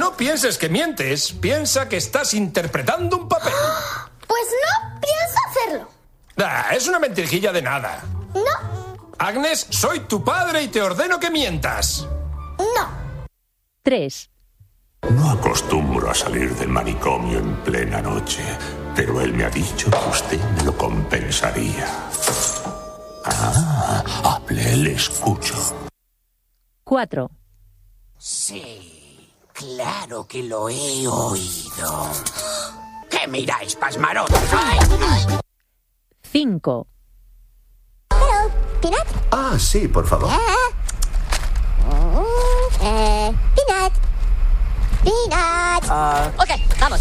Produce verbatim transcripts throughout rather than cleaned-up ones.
No pienses que mientes, piensa que estás interpretando un papel. Pues no pienso hacerlo. Ah, es una mentirijilla de nada. No. Agnes, soy tu padre y te ordeno que mientas. No. Tres. No acostumbro a salir del manicomio en plena noche, pero él me ha dicho que usted me lo compensaría. Ah, hable, le escucho. Cuatro. Sí, claro que lo he oído. ¿Qué miráis, pasmarotes? ¡Ay, ay! Cinco. Hello, Peanut. Ah, sí, por favor. Uh, eh, Peanut. Peanut. Uh, Ok, vamos.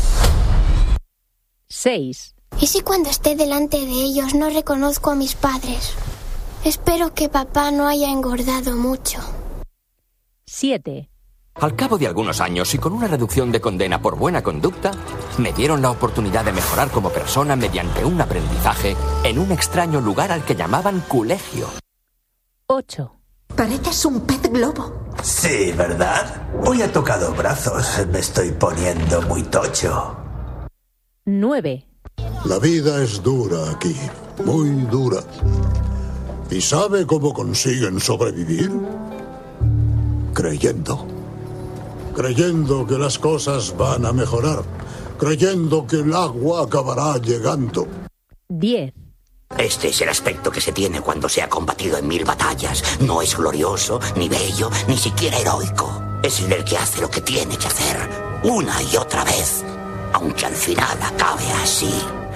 Seis. ¿Y si cuando esté delante de ellos no reconozco a mis padres? Espero que papá no haya engordado mucho. Siete. Al cabo de algunos años y con una reducción de condena por buena conducta, me dieron la oportunidad de mejorar como persona mediante un aprendizaje en un extraño lugar al que llamaban colegio. Ocho. Pareces un pez globo. Sí, ¿verdad? Hoy he tocado brazos. Me estoy poniendo muy tocho. Nueve. La vida es dura aquí, muy dura. ¿Y sabe cómo consiguen sobrevivir? Creyendo. Creyendo que las cosas van a mejorar. Creyendo que el agua acabará llegando. Diez. Este es el aspecto que se tiene cuando se ha combatido en mil batallas. No es glorioso, ni bello, ni siquiera heroico. Es el del que hace lo que tiene que hacer, una y otra vez, aunque al final acabe así.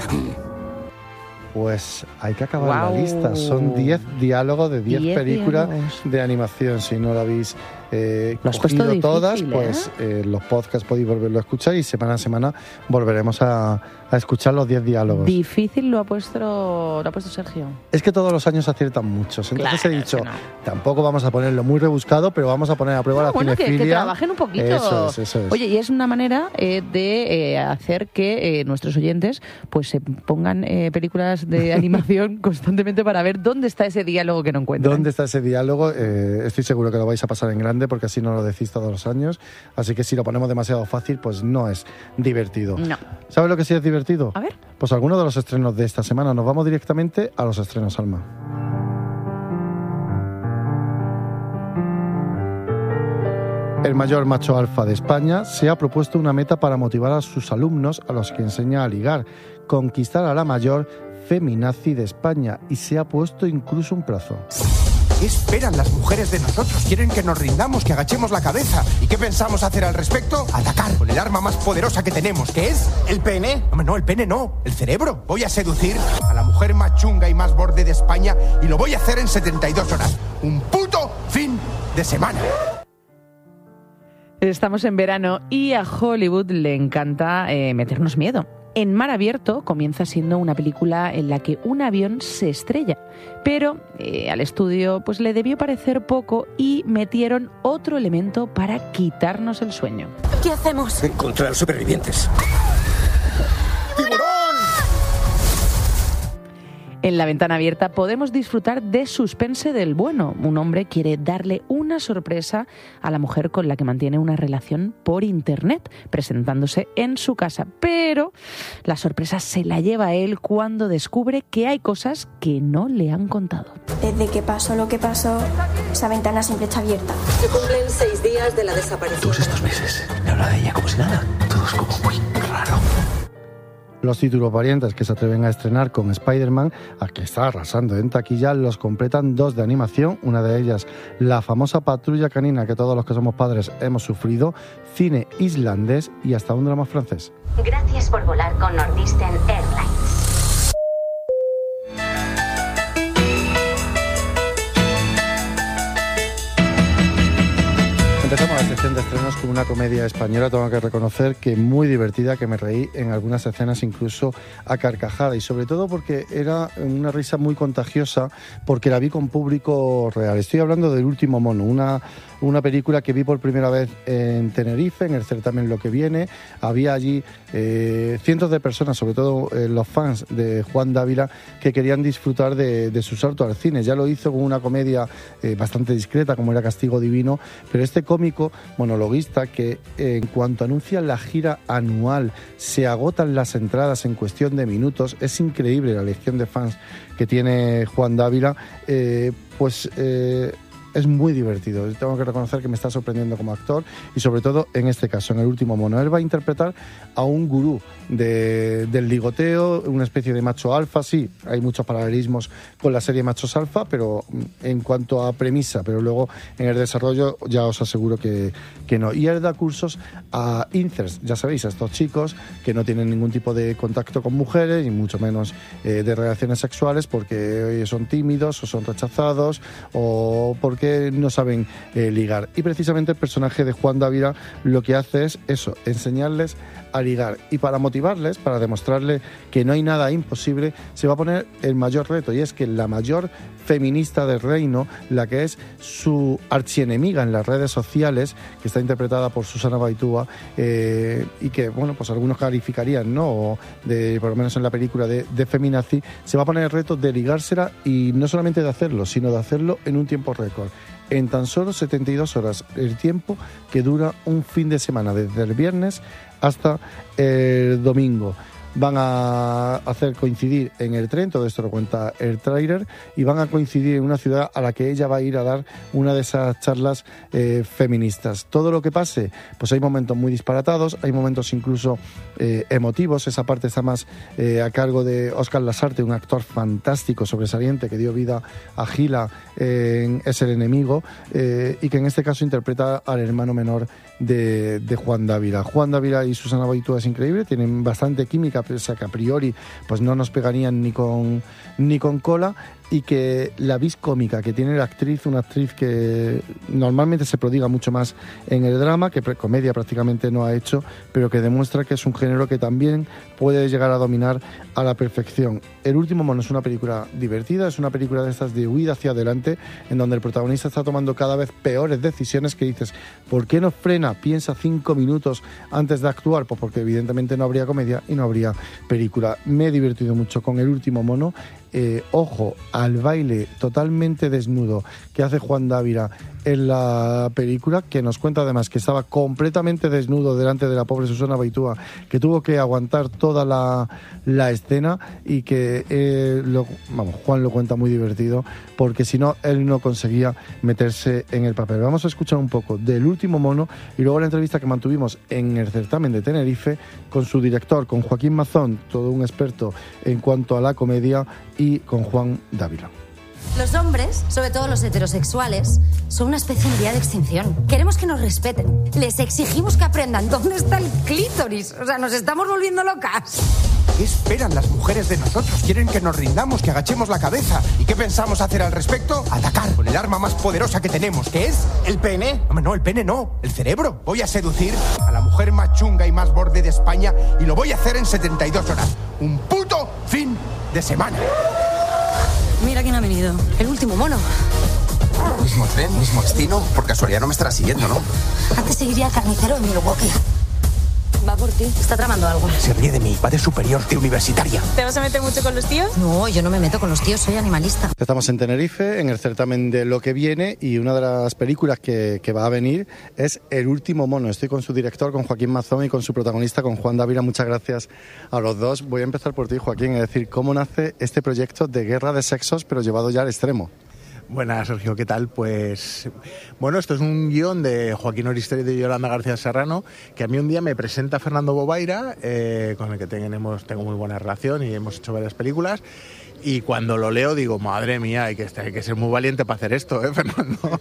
Pues hay que acabar Wow. la lista. Son diez diálogos de diez películas diálogos. de animación. Si no lo habéis eh, Lo has puesto cogido difícil, todas, ¿eh? pues eh, los podcasts podéis volverlo a escuchar y semana a semana volveremos a, a escuchar los diez diálogos. Difícil lo ha puesto, lo ha puesto Sergio. Es que todos los años aciertan muchos. Entonces Claro, he dicho, es que no. tampoco vamos a ponerlo muy rebuscado, pero vamos a poner a prueba No, la bueno, que, cinefilia. que trabajen un poquito. Eso es, eso es. Oye, y es una manera eh, de eh, hacer que eh, nuestros oyentes pues se pongan eh, películas de animación constantemente para ver dónde está ese diálogo que no encuentran. ¿Dónde está ese diálogo? Eh, estoy seguro que lo vais a pasar en grande porque así no lo decís todos los años. Así que si lo ponemos demasiado fácil, pues no es divertido. No. ¿Sabes lo que sí es divertido? A ver. Pues algunos de los estrenos de esta semana. Nos vamos directamente a los estrenos, Alma. El mayor macho alfa de España se ha propuesto una meta para motivar a sus alumnos, a los que enseña a ligar, conquistar a la mayor feminazi de España, y se ha puesto incluso un plazo. ¿Qué esperan las mujeres de nosotros? Quieren que nos rindamos, que agachemos la cabeza. ¿Y qué pensamos hacer al respecto? Atacar con el arma más poderosa que tenemos, que es el pene. Hombre, no, el pene no, el cerebro. Voy a seducir a la mujer más chunga y más borde de España y lo voy a hacer en setenta y dos horas. Un puto fin de semana. Estamos en verano y a Hollywood le encanta eh, meternos miedo. En Mar Abierto comienza siendo una película en la que un avión se estrella, pero eh, al estudio pues le debió parecer poco y metieron otro elemento para quitarnos el sueño. ¿Qué hacemos? Encontrar supervivientes. En La Ventana Abierta podemos disfrutar de suspense del bueno. Un hombre quiere darle una sorpresa a la mujer con la que mantiene una relación por internet, presentándose en su casa. Pero la sorpresa se la lleva a él cuando descubre que hay cosas que no le han contado. Desde que pasó lo que pasó, esa ventana siempre está abierta. Se cumplen seis días de la desaparición. Todos estos meses me habla de ella como si nada. Todo es como muy raro. Los títulos variantes que se atreven a estrenar con Spider-Man, a que está arrasando en taquilla, los completan dos de animación, una de ellas la famosa Patrulla Canina que todos los que somos padres hemos sufrido, cine islandés y hasta un drama francés. Gracias por volar con Northeastern Airlines. Empezamos la sección de estrenos con una comedia española, tengo que reconocer que muy divertida, que me reí en algunas escenas incluso a carcajada, y sobre todo porque era una risa muy contagiosa, porque la vi con público real. Estoy hablando del Último Mono, una una película que vi por primera vez en Tenerife, en el certamen Lo que viene. Había allí eh, cientos de personas, sobre todo eh, los fans de Juan Dávila, que querían disfrutar de, de su salto al cine. Ya lo hizo con una comedia eh, bastante discreta, como era Castigo Divino, pero este cómico monologuista que eh, en cuanto anuncia la gira anual se agotan las entradas en cuestión de minutos. Es increíble la legión de fans que tiene Juan Dávila, eh, pues eh, es muy divertido. Tengo que reconocer que me está sorprendiendo como actor y sobre todo en este caso, en El último mono. Él va a interpretar a un gurú de, del ligoteo, una especie de macho alfa. Sí, hay muchos paralelismos con la serie Machos Alfa, pero en cuanto a premisa, pero luego en el desarrollo ya os aseguro que, que no. Y él da cursos a incels, ya sabéis, a estos chicos que no tienen ningún tipo de contacto con mujeres y mucho menos eh, de relaciones sexuales porque son tímidos o son rechazados o porque no saben eh, ligar. Y precisamente el personaje de Juan Dávila lo que hace es eso, enseñarles a ligar. Y para motivarles, para demostrarle que no hay nada imposible, se va a poner el mayor reto, y es que la mayor feminista del reino, la que es su archienemiga en las redes sociales, que está interpretada por Susana Baitúa, eh, y que, bueno, pues algunos calificarían, ¿no?, de, por lo menos en la película, de, de feminazi, se va a poner el reto de ligársela, y no solamente de hacerlo, sino de hacerlo en un tiempo récord. En tan solo setenta y dos horas, el tiempo que dura un fin de semana, desde el viernes hasta el domingo. Van a hacer coincidir en el tren, todo esto lo cuenta el tráiler, y van a coincidir en una ciudad a la que ella va a ir a dar una de esas charlas eh, feministas. Todo lo que pase, pues hay momentos muy disparatados, hay momentos incluso eh, emotivos. Esa parte está más eh, a cargo de Óscar Lasarte, un actor fantástico, sobresaliente, que dio vida a Gila eh, en Es el enemigo, eh, y que en este caso interpreta al hermano menor de, de Juan Dávila. Juan Dávila y Susana Baitúa es increíble, tienen bastante química, pese a que a priori pues no nos pegarían ni con, ni con cola, y que la vis cómica que tiene la actriz, una actriz que normalmente se prodiga mucho más en el drama, que comedia prácticamente no ha hecho, pero que demuestra que es un género que también puede llegar a dominar a la perfección. El último mono es una película divertida, es una película de estas de huida hacia adelante, en donde el protagonista está tomando cada vez peores decisiones, que dices, ¿por qué no frena? Piensa cinco minutos antes de actuar, pues porque evidentemente no habría comedia y no habría película. Me he divertido mucho con El último mono. Eh, ojo al baile totalmente desnudo que hace Juan Dávila en la película, que nos cuenta además que estaba completamente desnudo delante de la pobre Susana Baitúa, que tuvo que aguantar toda la, la escena, y que eh, lo, vamos, Juan lo cuenta muy divertido, porque si no, él no conseguía meterse en el papel. Vamos a escuchar un poco del último mono y luego la entrevista que mantuvimos en el certamen de Tenerife con su director, con Joaquín Mazón, todo un experto en cuanto a la comedia, y con Juan Dávila. Los hombres, sobre todo los heterosexuales, son una especie en vía de extinción. Queremos que nos respeten. Les exigimos que aprendan dónde está el clítoris. O sea, nos estamos volviendo locas. ¿Qué esperan las mujeres de nosotros? Quieren que nos rindamos, que agachemos la cabeza. ¿Y qué pensamos hacer al respecto? Atacar con el arma más poderosa que tenemos, que es el pene. Hombre, no, el pene no, el cerebro. Voy a seducir a la mujer más chunga y más borde de España, y lo voy a hacer en setenta y dos horas. Un puto fin de semana. Mira quién ha venido. El último mono. Mismo tren, mismo destino. Por casualidad no me estará siguiendo, ¿no? Antes seguiría al carnicero en Milwaukee. Va por ti. Está tramando algo. Se ríe de mí. Va de superior, de universitaria. ¿Te vas a meter mucho con los tíos? No, yo no me meto con los tíos. Soy animalista. Estamos en Tenerife, en el certamen de Lo que viene, y una de las películas que, que va a venir es El último mono. Estoy con su director, con Joaquín Mazón, y con su protagonista, con Juan Dávila. Muchas gracias a los dos. Voy a empezar por ti, Joaquín, es decir, ¿cómo nace este proyecto de guerra de sexos, pero llevado ya al extremo? Buenas, Sergio, ¿qué tal? Pues, bueno, esto es un guión de Joaquín Oristeri y Yolanda García Serrano, que a mí un día me presenta Fernando Bobaira, eh, con el que tenemos, tengo muy buena relación y hemos hecho varias películas. Y cuando lo leo digo, madre mía, hay que, hay que ser muy valiente para hacer esto, ¿eh, Fernando?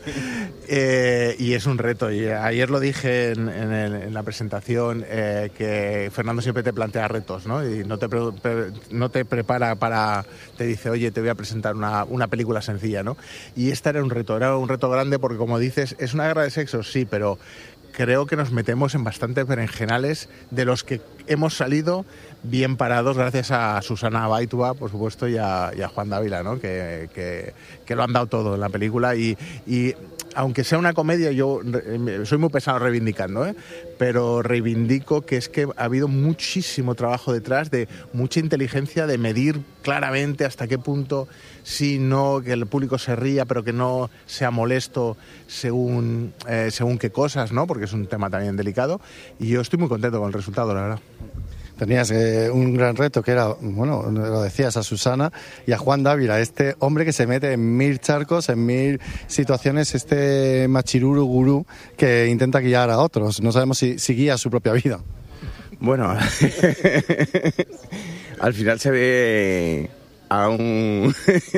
eh, y es un reto. Y ayer lo dije en, en, el, en la presentación, eh, que Fernando siempre te plantea retos, ¿no? Y no te, pre, no te prepara para... Te dice, oye, te voy a presentar una, una película sencilla, ¿no? Y esta era un reto, era un reto grande porque, como dices, es una guerra de sexos, sí, pero... creo que nos metemos en bastantes berenjenales de los que hemos salido bien parados gracias a Susana Baitua, por supuesto, y a, y a Juan Dávila, ¿no? que, que, que lo han dado todo en la película y, y aunque sea una comedia, yo soy muy pesado reivindicando, ¿eh? pero reivindico que es que ha habido muchísimo trabajo detrás, de mucha inteligencia, de medir claramente hasta qué punto sí, no, que el público se ría, pero que no sea molesto según, eh, según qué cosas, ¿no? Porque es un tema también delicado, y yo estoy muy contento con el resultado, la verdad. Tenías eh, un gran reto que era, bueno, lo decías, a Susana y a Juan Dávila, este hombre que se mete en mil charcos, en mil situaciones, este machiruru gurú que intenta guiar a otros. No sabemos si, si guía su propia vida. Bueno, al final se ve a un...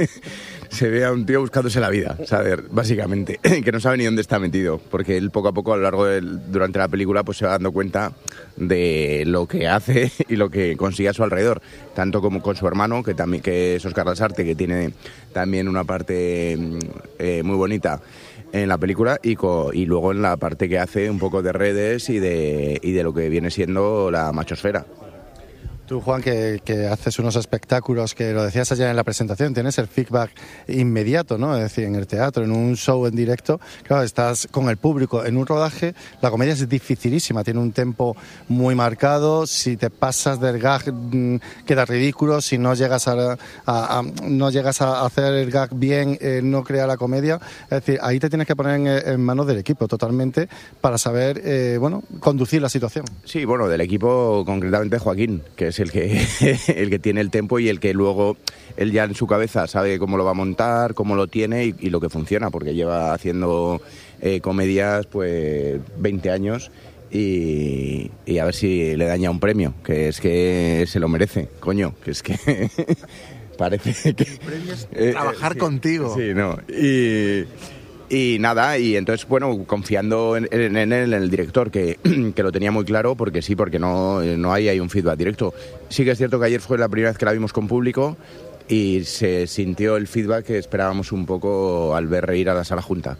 se ve a un tío buscándose la vida, ¿sabes? Básicamente, que no sabe ni dónde está metido, porque él poco a poco a lo largo del, durante la película pues se va dando cuenta de lo que hace y lo que consigue a su alrededor, tanto como con su hermano, que también que es Óscar Lasarte, que tiene también una parte eh, muy bonita en la película, y, co, y luego en la parte que hace un poco de redes y de, y de lo que viene siendo la machosfera. Tú, Juan, que, que haces unos espectáculos, que lo decías ayer en la presentación, tienes el feedback inmediato, ¿no? Es decir, en el teatro, en un show en directo, claro, estás con el público. En un rodaje, la comedia es dificilísima, tiene un tempo muy marcado. Si te pasas del gag, mmm, queda ridículo. Si no llegas a, a, a no llegas a hacer el gag bien, eh, no crea la comedia. Es decir, ahí te tienes que poner en, en manos del equipo totalmente para saber, eh, bueno, conducir la situación. Sí, bueno, del equipo, concretamente Joaquín, que es el que el que tiene el tempo y el que luego él ya en su cabeza sabe cómo lo va a montar, cómo lo tiene y, y lo que funciona, porque lleva haciendo eh, comedias pues veinte años y, y a ver si le daña un premio, que es que se lo merece, coño, que es que parece que... El premio es eh, trabajar eh, sí, contigo. Sí, no, y... Y nada, y entonces, bueno, confiando en, en, en, él, en el director, que, que lo tenía muy claro, porque sí, porque no, no hay, hay un feedback directo. Sí que es cierto que ayer fue la primera vez que la vimos con público y se sintió el feedback que esperábamos un poco al ver reír a la sala junta.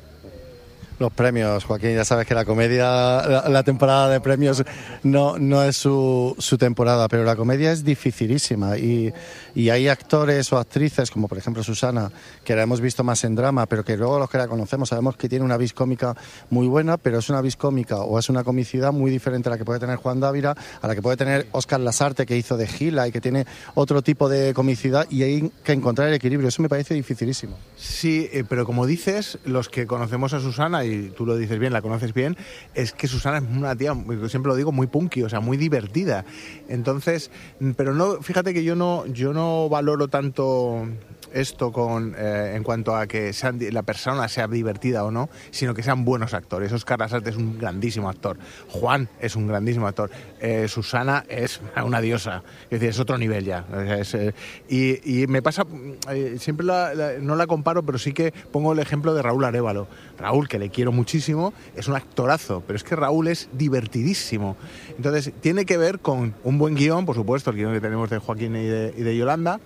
Los premios, Joaquín, ya sabes que la comedia, la, la temporada de premios no, no es su, su temporada, pero la comedia es dificilísima y, y hay actores o actrices, como por ejemplo Susana, que la hemos visto más en drama, pero que luego los que la conocemos sabemos que tiene una vis cómica muy buena, pero es una vis cómica o es una comicidad muy diferente a la que puede tener Juan Dávila, a la que puede tener Óscar Lasarte, que hizo de Gila y que tiene otro tipo de comicidad, y hay que encontrar el equilibrio. Eso me parece dificilísimo. Sí, eh, pero como dices, los que conocemos a Susana, y tú lo dices bien, la conoces bien, es que Susana es una tía, siempre lo digo, muy punky, o sea, muy divertida. Entonces, pero no, fíjate que yo no, yo no valoro tanto esto con eh, en cuanto a que sean, la persona sea divertida o no, sino que sean buenos actores. Óscar Lasarte es un grandísimo actor, Juan es un grandísimo actor, eh, Susana es una diosa, es decir, es otro nivel ya. Es, eh, y, y me pasa, eh, siempre la, la, no la comparo, pero sí que pongo el ejemplo de Raúl Arévalo. Raúl, que le quiero muchísimo, es un actorazo, pero es que Raúl es divertidísimo. Entonces, tiene que ver con un buen guión, por supuesto, el guión que tenemos de Joaquín y de, y de Yolanda,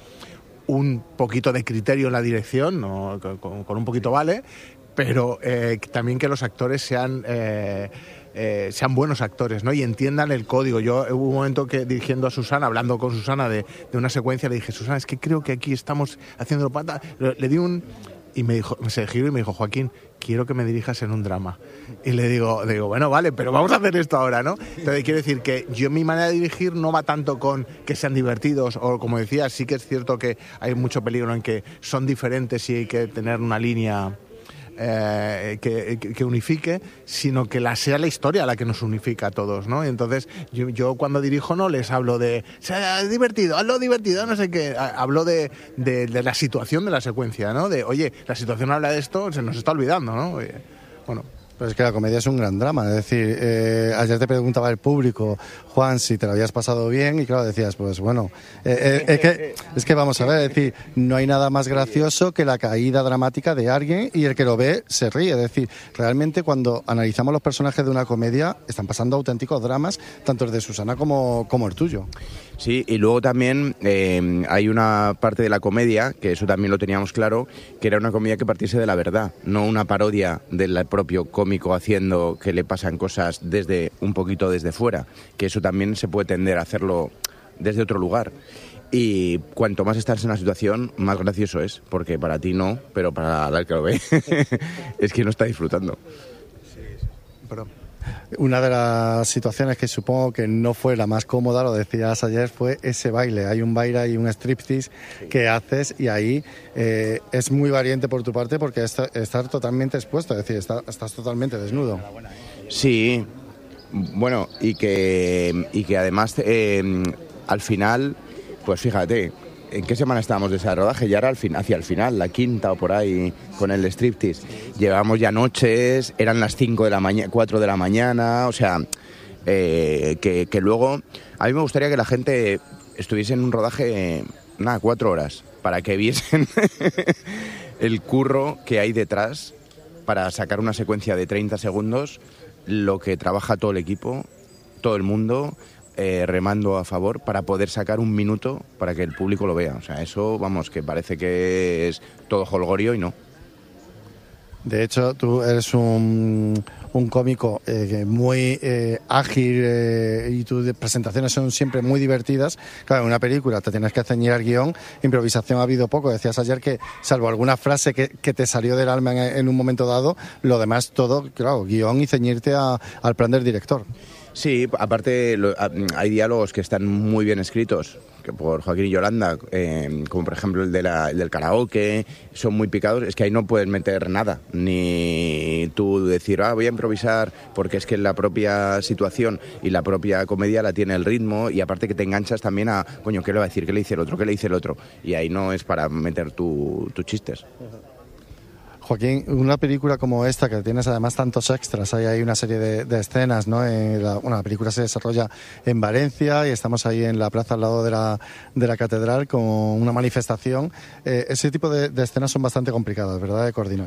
un poquito de criterio en la dirección, ¿no? con, con un poquito vale, pero eh, también que los actores sean... Eh, Eh, sean buenos actores, ¿no? Y entiendan el código. Yo hubo un momento que dirigiendo a Susana, hablando con Susana de, de una secuencia, le dije, Susana, es que creo que aquí estamos haciendo pata. Le, le di un... Y me dijo, se giró y me dijo, Joaquín, quiero que me dirijas en un drama. Y le digo, digo, bueno, vale, pero vamos a hacer esto ahora, ¿no? Entonces quiero decir que yo, mi manera de dirigir no va tanto con que sean divertidos, o como decía, sí que es cierto que hay mucho peligro en que son diferentes y hay que tener una línea... Eh, que, que unifique, sino que la sea la historia la que nos unifica a todos, ¿no? Y entonces yo, yo cuando dirijo no les hablo de sea divertido, hazlo divertido, no sé qué, hablo de, de, de la situación de la secuencia, ¿no? De, oye, la situación habla de esto, se nos está olvidando, ¿no? Oye, bueno... Pero es que la comedia es un gran drama, es decir, eh, ayer te preguntaba el público, Juan, si te lo habías pasado bien, y claro, decías, pues bueno, eh, eh, es, que, es que vamos a ver, es decir, no hay nada más gracioso que la caída dramática de alguien y el que lo ve se ríe, es decir, realmente cuando analizamos los personajes de una comedia, están pasando auténticos dramas, tanto el de Susana como, como el tuyo. Sí, y luego también eh, hay una parte de la comedia, que eso también lo teníamos claro, que era una comedia que partiese de la verdad, no una parodia del propio cómic cómico haciendo que le pasan cosas desde un poquito desde fuera, que eso también se puede tender a hacerlo desde otro lugar. Y cuanto más estás en la situación, más gracioso es, porque para ti no, pero para el que lo ve es que no está disfrutando. Sí, sí. Pero... Una de las situaciones que supongo que no fue la más cómoda, lo decías ayer, fue ese baile. Hay un baile y un striptease sí. que haces y ahí eh, es muy valiente por tu parte porque es estar totalmente expuesto, es decir, está, estás totalmente desnudo. Sí, bueno, y que, y que además eh, al final, pues fíjate, ¿en qué semana estábamos de ese rodaje? Ya era al fin, hacia el final, la quinta o por ahí, con el striptease. Llevábamos ya noches, eran las cinco de la mañana, cuatro de la mañana, o sea, eh, que, que luego... A mí me gustaría que la gente estuviese en un rodaje, nada, cuatro horas, para que viesen el curro que hay detrás para sacar una secuencia de treinta segundos, lo que trabaja todo el equipo, todo el mundo... Eh, remando a favor para poder sacar un minuto para que el público lo vea. O sea, eso, vamos, que parece que es todo jolgorio y no. De hecho, tú eres un, un cómico eh, muy eh, ágil eh, y tus presentaciones son siempre muy divertidas. Claro, en una película te tienes que ceñir al guión, improvisación ha habido poco. Decías ayer que, salvo alguna frase que, que te salió del alma en, en un momento dado, lo demás todo, claro, guión y ceñirte a, al plan del director. Sí, aparte lo, hay diálogos que están muy bien escritos, que por Joaquín y Yolanda, eh, como por ejemplo el, de la, el del karaoke, son muy picados, es que ahí no puedes meter nada, ni tú decir, ah, voy a improvisar, porque es que la propia situación y la propia comedia la tiene el ritmo, y aparte que te enganchas también a, coño, ¿qué le va a decir? ¿Qué le dice el otro? ¿Qué le dice el otro? Y ahí no es para meter tus tu chistes. Joaquín, una película como esta, que tienes además tantos extras, hay ahí una serie de, de escenas, ¿no? En la, bueno, la película se desarrolla en Valencia y estamos ahí en la plaza al lado de la, de la catedral con una manifestación. Eh, ese tipo de, de escenas son bastante complicadas, ¿verdad?, de coordinar.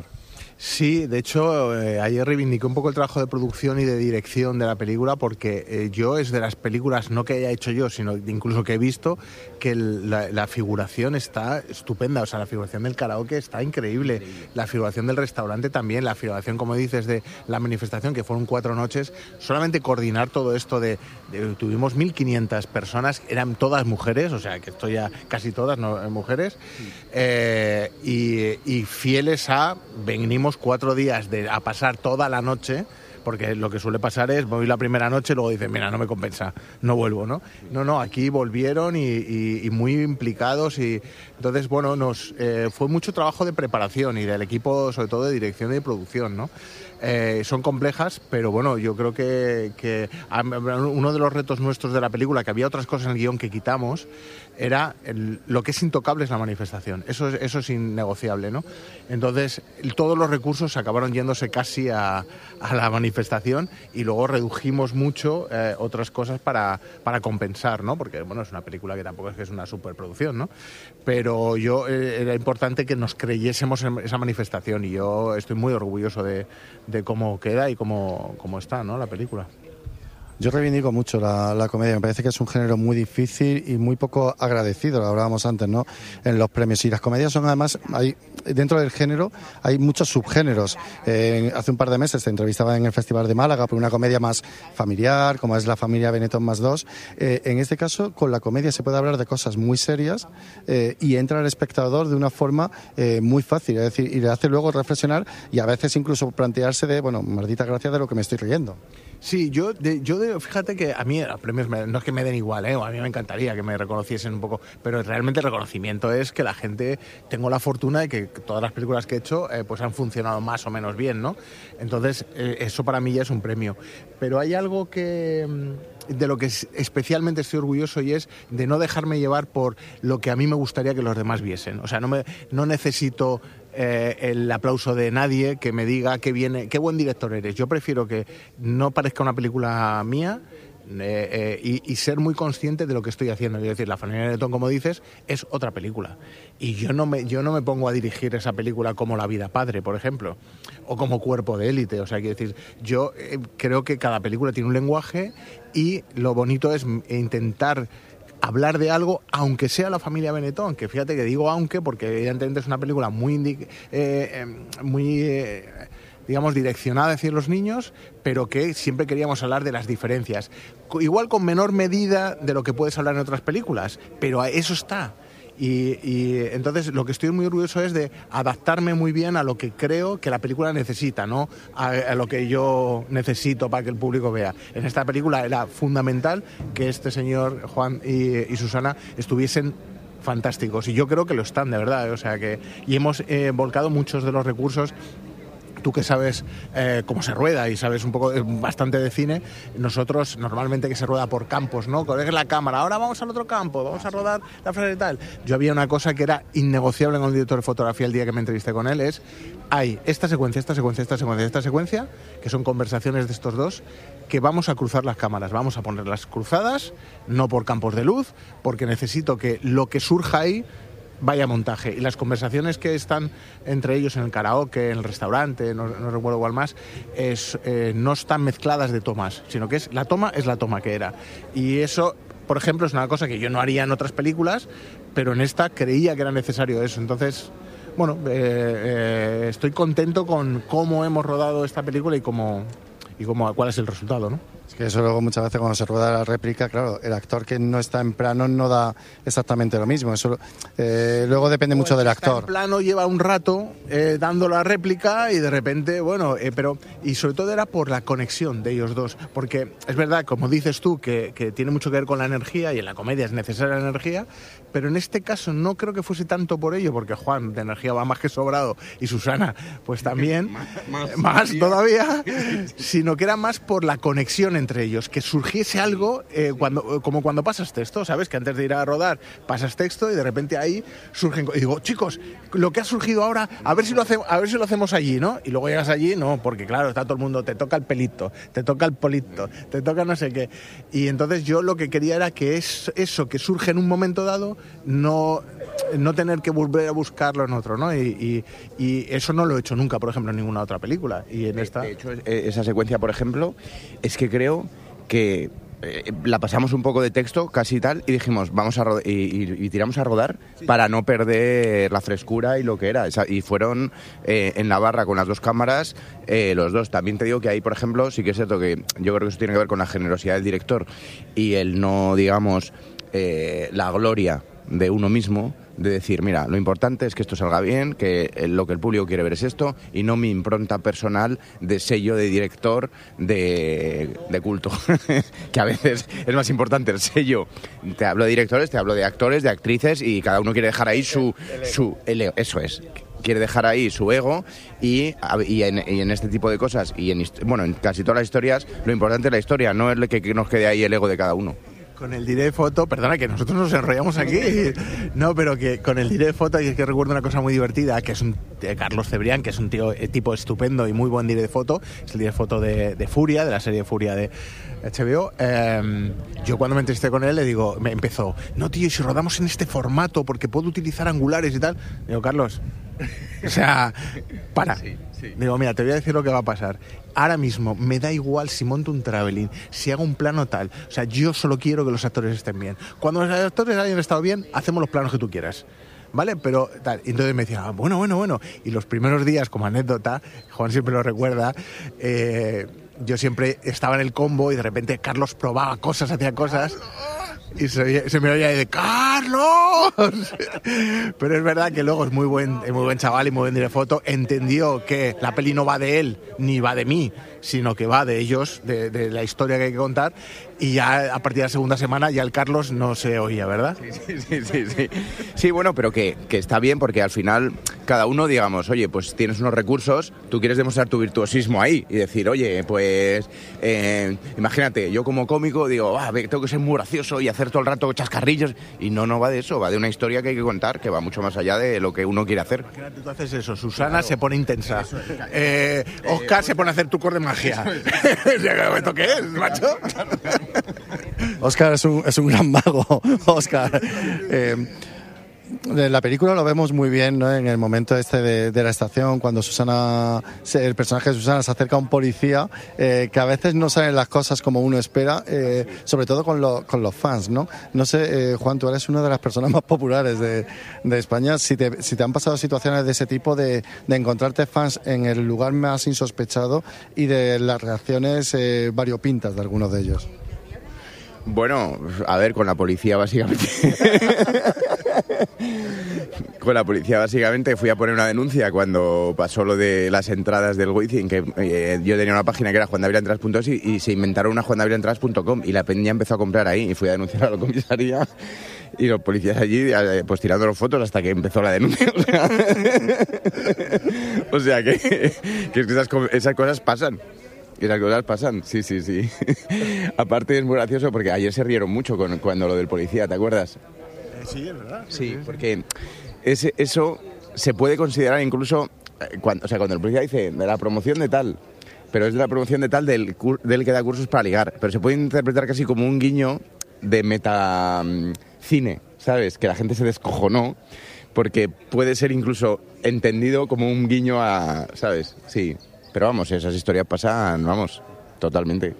Sí, de hecho, eh, ayer reivindiqué un poco el trabajo de producción y de dirección de la película porque eh, yo es de las películas, no que haya hecho yo, sino incluso que he visto, que el, la, la figuración está estupenda, o sea, la figuración del karaoke está increíble, increíble, la figuración del restaurante también, la figuración, como dices, de la manifestación, que fueron cuatro noches, solamente coordinar todo esto de, de tuvimos mil quinientas personas, eran todas mujeres, o sea, que estoy ya casi todas ¿no? mujeres, sí. eh, y, y fieles a, venimos cuatro días de, a pasar toda la noche, porque lo que suele pasar es, voy la primera noche y luego dicen, mira, no me compensa, no vuelvo, ¿no? No, no, aquí volvieron y, y, y muy implicados y entonces, bueno, nos eh, fue mucho trabajo de preparación y del equipo, sobre todo de dirección y de producción, ¿no? Eh, son complejas, pero bueno, yo creo que, que uno de los retos nuestros de la película, que había otras cosas en el guión que quitamos, era el, lo que es intocable es la manifestación, eso es, eso es innegociable, ¿no? Entonces, todos los recursos acabaron yéndose casi a, a la manifestación y luego redujimos mucho eh, otras cosas para, para compensar, ¿no? Porque, bueno, es una película que tampoco es que es una superproducción, ¿no? Pero yo, eh, era importante que nos creyésemos en esa manifestación y yo estoy muy orgulloso de, de cómo queda y cómo, cómo está, ¿no? La película. Yo reivindico mucho la, la comedia, me parece que es un género muy difícil y muy poco agradecido, lo hablábamos antes, ¿no? En los premios. Y las comedias son además, hay, dentro del género hay muchos subgéneros. Eh, hace un par de meses te entrevistaba en el Festival de Málaga por una comedia más familiar, como es La familia Benetton más dos. Eh, en este caso, con la comedia se puede hablar de cosas muy serias eh, y entra el espectador de una forma eh, muy fácil, es decir, y le hace luego reflexionar y a veces incluso plantearse de, bueno, maldita gracia de lo que me estoy riendo. Sí, yo, de, yo de, fíjate que a mí los premios me, no es que me den igual, ¿eh? A mí me encantaría que me reconociesen un poco, pero realmente el reconocimiento es que la gente, tengo la fortuna de que todas las películas que he hecho eh, pues han funcionado más o menos bien, ¿no? Entonces, eh, eso para mí ya es un premio. Pero hay algo que de lo que especialmente estoy orgulloso y es de no dejarme llevar por lo que a mí me gustaría que los demás viesen. O sea, no, me, no necesito eh, el aplauso de nadie que me diga qué, bien, qué buen director eres. Yo prefiero que no parezca una película mía, Eh, eh, y, y ser muy consciente de lo que estoy haciendo. Es decir, La familia Benetton, como dices, es otra película. Y yo no me, yo no me pongo a dirigir esa película como La vida padre, por ejemplo, o como Cuerpo de élite. O sea, quiero decir, yo eh, creo que cada película tiene un lenguaje y lo bonito es intentar hablar de algo, aunque sea La familia Benetton, que fíjate que digo aunque, porque evidentemente es una película muy... Indi- eh, eh, muy eh, digamos, direccionada hacia los niños, pero que siempre queríamos hablar de las diferencias. Igual con menor medida de lo que puedes hablar en otras películas, pero eso está. Y, y entonces lo que estoy muy orgulloso es de adaptarme muy bien a lo que creo que la película necesita, no a, a lo que yo necesito para que el público vea. En esta película era fundamental que este señor Juan y, y Susana estuviesen fantásticos, y yo creo que lo están, de verdad, o sea que y hemos eh, volcado muchos de los recursos. Tú que sabes eh, cómo se rueda y sabes un poco eh, bastante de cine, nosotros normalmente que se rueda por campos, ¿no? Coges la cámara, ahora vamos al otro campo, vamos a rodar la frase y tal. Yo había una cosa que era innegociable con el director de fotografía el día que me entrevisté con él, es hay esta secuencia, esta secuencia, esta secuencia, esta secuencia, que son conversaciones de estos dos, que vamos a cruzar las cámaras, vamos a ponerlas cruzadas, no por campos de luz, porque necesito que lo que surja ahí vaya montaje. Y las conversaciones que están entre ellos en el karaoke, en el restaurante, no, no recuerdo cuál más, es, eh, no están mezcladas de tomas, sino que es la toma es la toma que era. Y eso, por ejemplo, es una cosa que yo no haría en otras películas, pero en esta creía que era necesario eso. Entonces, bueno, eh, eh, estoy contento con cómo hemos rodado esta película y cómo, y cómo cuál es el resultado, ¿no? Es que eso luego muchas veces cuando se rueda la réplica, claro, el actor que no está en plano no da exactamente lo mismo. Eso eh, luego depende mucho del actor. En plano lleva un rato eh, dando la réplica y de repente, bueno, eh, pero y sobre todo era por la conexión de ellos dos, porque es verdad, como dices tú, que, que tiene mucho que ver con la energía y en la comedia es necesaria la energía, pero en este caso no creo que fuese tanto por ello, porque Juan de energía va más que sobrado y Susana pues también, más, más, más todavía, sino que era más por la conexión entre ellos, que surgiese algo eh, cuando, como cuando pasas texto, ¿sabes? Que antes de ir a rodar pasas texto y de repente ahí surgen... Y digo, chicos, lo que ha surgido ahora, a ver si lo hacemos, a ver si lo hacemos allí, ¿no? Y luego llegas allí, no, porque claro, está todo el mundo, te toca el pelito, te toca el polito, te toca no sé qué. Y entonces yo lo que quería era que es eso que surge en un momento dado, no, no tener que volver a buscarlo en otro, ¿no? Y, y, y eso no lo he hecho nunca, por ejemplo, en ninguna otra película. Y en esta... De hecho, esa secuencia, por ejemplo, es que creo que eh, la pasamos un poco de texto, casi tal, y dijimos, vamos a rodar, y, y, y tiramos a rodar sí. para no perder la frescura y lo que era. Esa, y fueron eh, en la barra con las dos cámaras, eh, los dos. También te digo que ahí, por ejemplo, sí que es cierto que yo creo que eso tiene que ver con la generosidad del director y el no, digamos, eh, la gloria de uno mismo, de decir, mira, lo importante es que esto salga bien, que lo que el público quiere ver es esto, y no mi impronta personal de sello de director de, de culto, que a veces es más importante el sello. Te hablo de directores, te hablo de actores, de actrices, y cada uno quiere dejar ahí su... su el, eso es... quiere dejar ahí su ego y, y, en, y en este tipo de cosas y en, bueno, en casi todas las historias lo importante es la historia, no es que, que nos quede ahí el ego de cada uno. Con el diré foto, perdona que nosotros nos enrollamos aquí, no, pero que con el diré foto, y es que recuerdo una cosa muy divertida, que es un eh, Carlos Cebrián, que es un tío, eh, tipo estupendo y muy buen diré foto, es el diré foto de, de Furia, de la serie Furia de H B O. Eh, yo cuando me entrevisté con él le digo, me empezó, no tío, si rodamos en este formato, porque puedo utilizar angulares y tal. Digo, Carlos, o sea, para. Sí, sí. Digo, mira, te voy a decir lo que va a pasar. Ahora mismo me da igual si monto un traveling, si hago un plano tal. O sea, yo solo quiero que los actores estén bien. Cuando los actores hayan estado bien, hacemos los planos que tú quieras. ¿Vale? Pero tal. Y entonces me decía, ah, bueno, bueno, bueno. Y los primeros días, como anécdota, Juan siempre lo recuerda, eh, yo siempre estaba en el combo y de repente Carlos probaba cosas, hacía cosas... Y se, se me oía de ¡Carlos! Pero es verdad que luego es muy buen, es muy buen chaval y muy buen director. Entendió que la peli no va de él ni va de mí, sino que va de ellos, de, de la historia que hay que contar. Y ya a partir de la segunda semana ya el Carlos no se oía, ¿verdad? Sí, sí, sí. Sí, sí bueno, pero que, que está bien porque al final cada uno, digamos, oye, pues tienes unos recursos, tú quieres demostrar tu virtuosismo ahí y decir, oye, pues eh, imagínate, yo como cómico digo, ah, tengo que ser muy gracioso y hacer todo el rato chascarrillos, y no, no va de eso, va de una historia que hay que contar, que va mucho más allá de lo que uno quiere hacer. Imagínate, tú haces eso, Susana claro. se pone intensa, eh, Oscar eh, se pone a hacer trucos de magia. ¿Esto qué es, macho? Oscar es un, es un gran mago, Oscar. Eh, en la película lo vemos muy bien, ¿no? En el momento este de, de la estación, cuando Susana, el personaje de Susana se acerca a un policía, eh, que a veces no salen las cosas como uno espera, eh, sobre todo con, lo, con los fans, ¿no? No sé, eh, Juan, tú eres una de las personas más populares de, de España. Si te, si te han pasado situaciones de ese tipo, de, de encontrarte fans en el lugar más insospechado y de las reacciones eh, variopintas de algunos de ellos. Bueno, a ver, con la policía básicamente. Con la policía básicamente fui a poner una denuncia cuando pasó lo de las entradas del Wizzing, que eh, yo tenía una página que era juan david entradas punto es y, y se inventaron una juan david entradas punto com y la peña empezó a comprar ahí y fui a denunciar a la comisaría y los policías allí pues tirando las fotos hasta que empezó la denuncia. O sea, o sea que, que esas, esas cosas pasan. Y las cosas pasan, sí, sí, sí. Aparte es muy gracioso porque ayer se rieron mucho con, cuando lo del policía, ¿te acuerdas? Eh, sí, es verdad. Sí, sí, porque ese, eso se puede considerar incluso, cuando, o sea, cuando el policía dice de la promoción de tal, pero es de la promoción de tal del, del que da cursos para ligar, pero se puede interpretar casi como un guiño de metacine, ¿sabes? Que la gente se descojonó, porque puede ser incluso entendido como un guiño a, ¿sabes? Sí. Pero vamos, esas historias pasan, vamos, totalmente.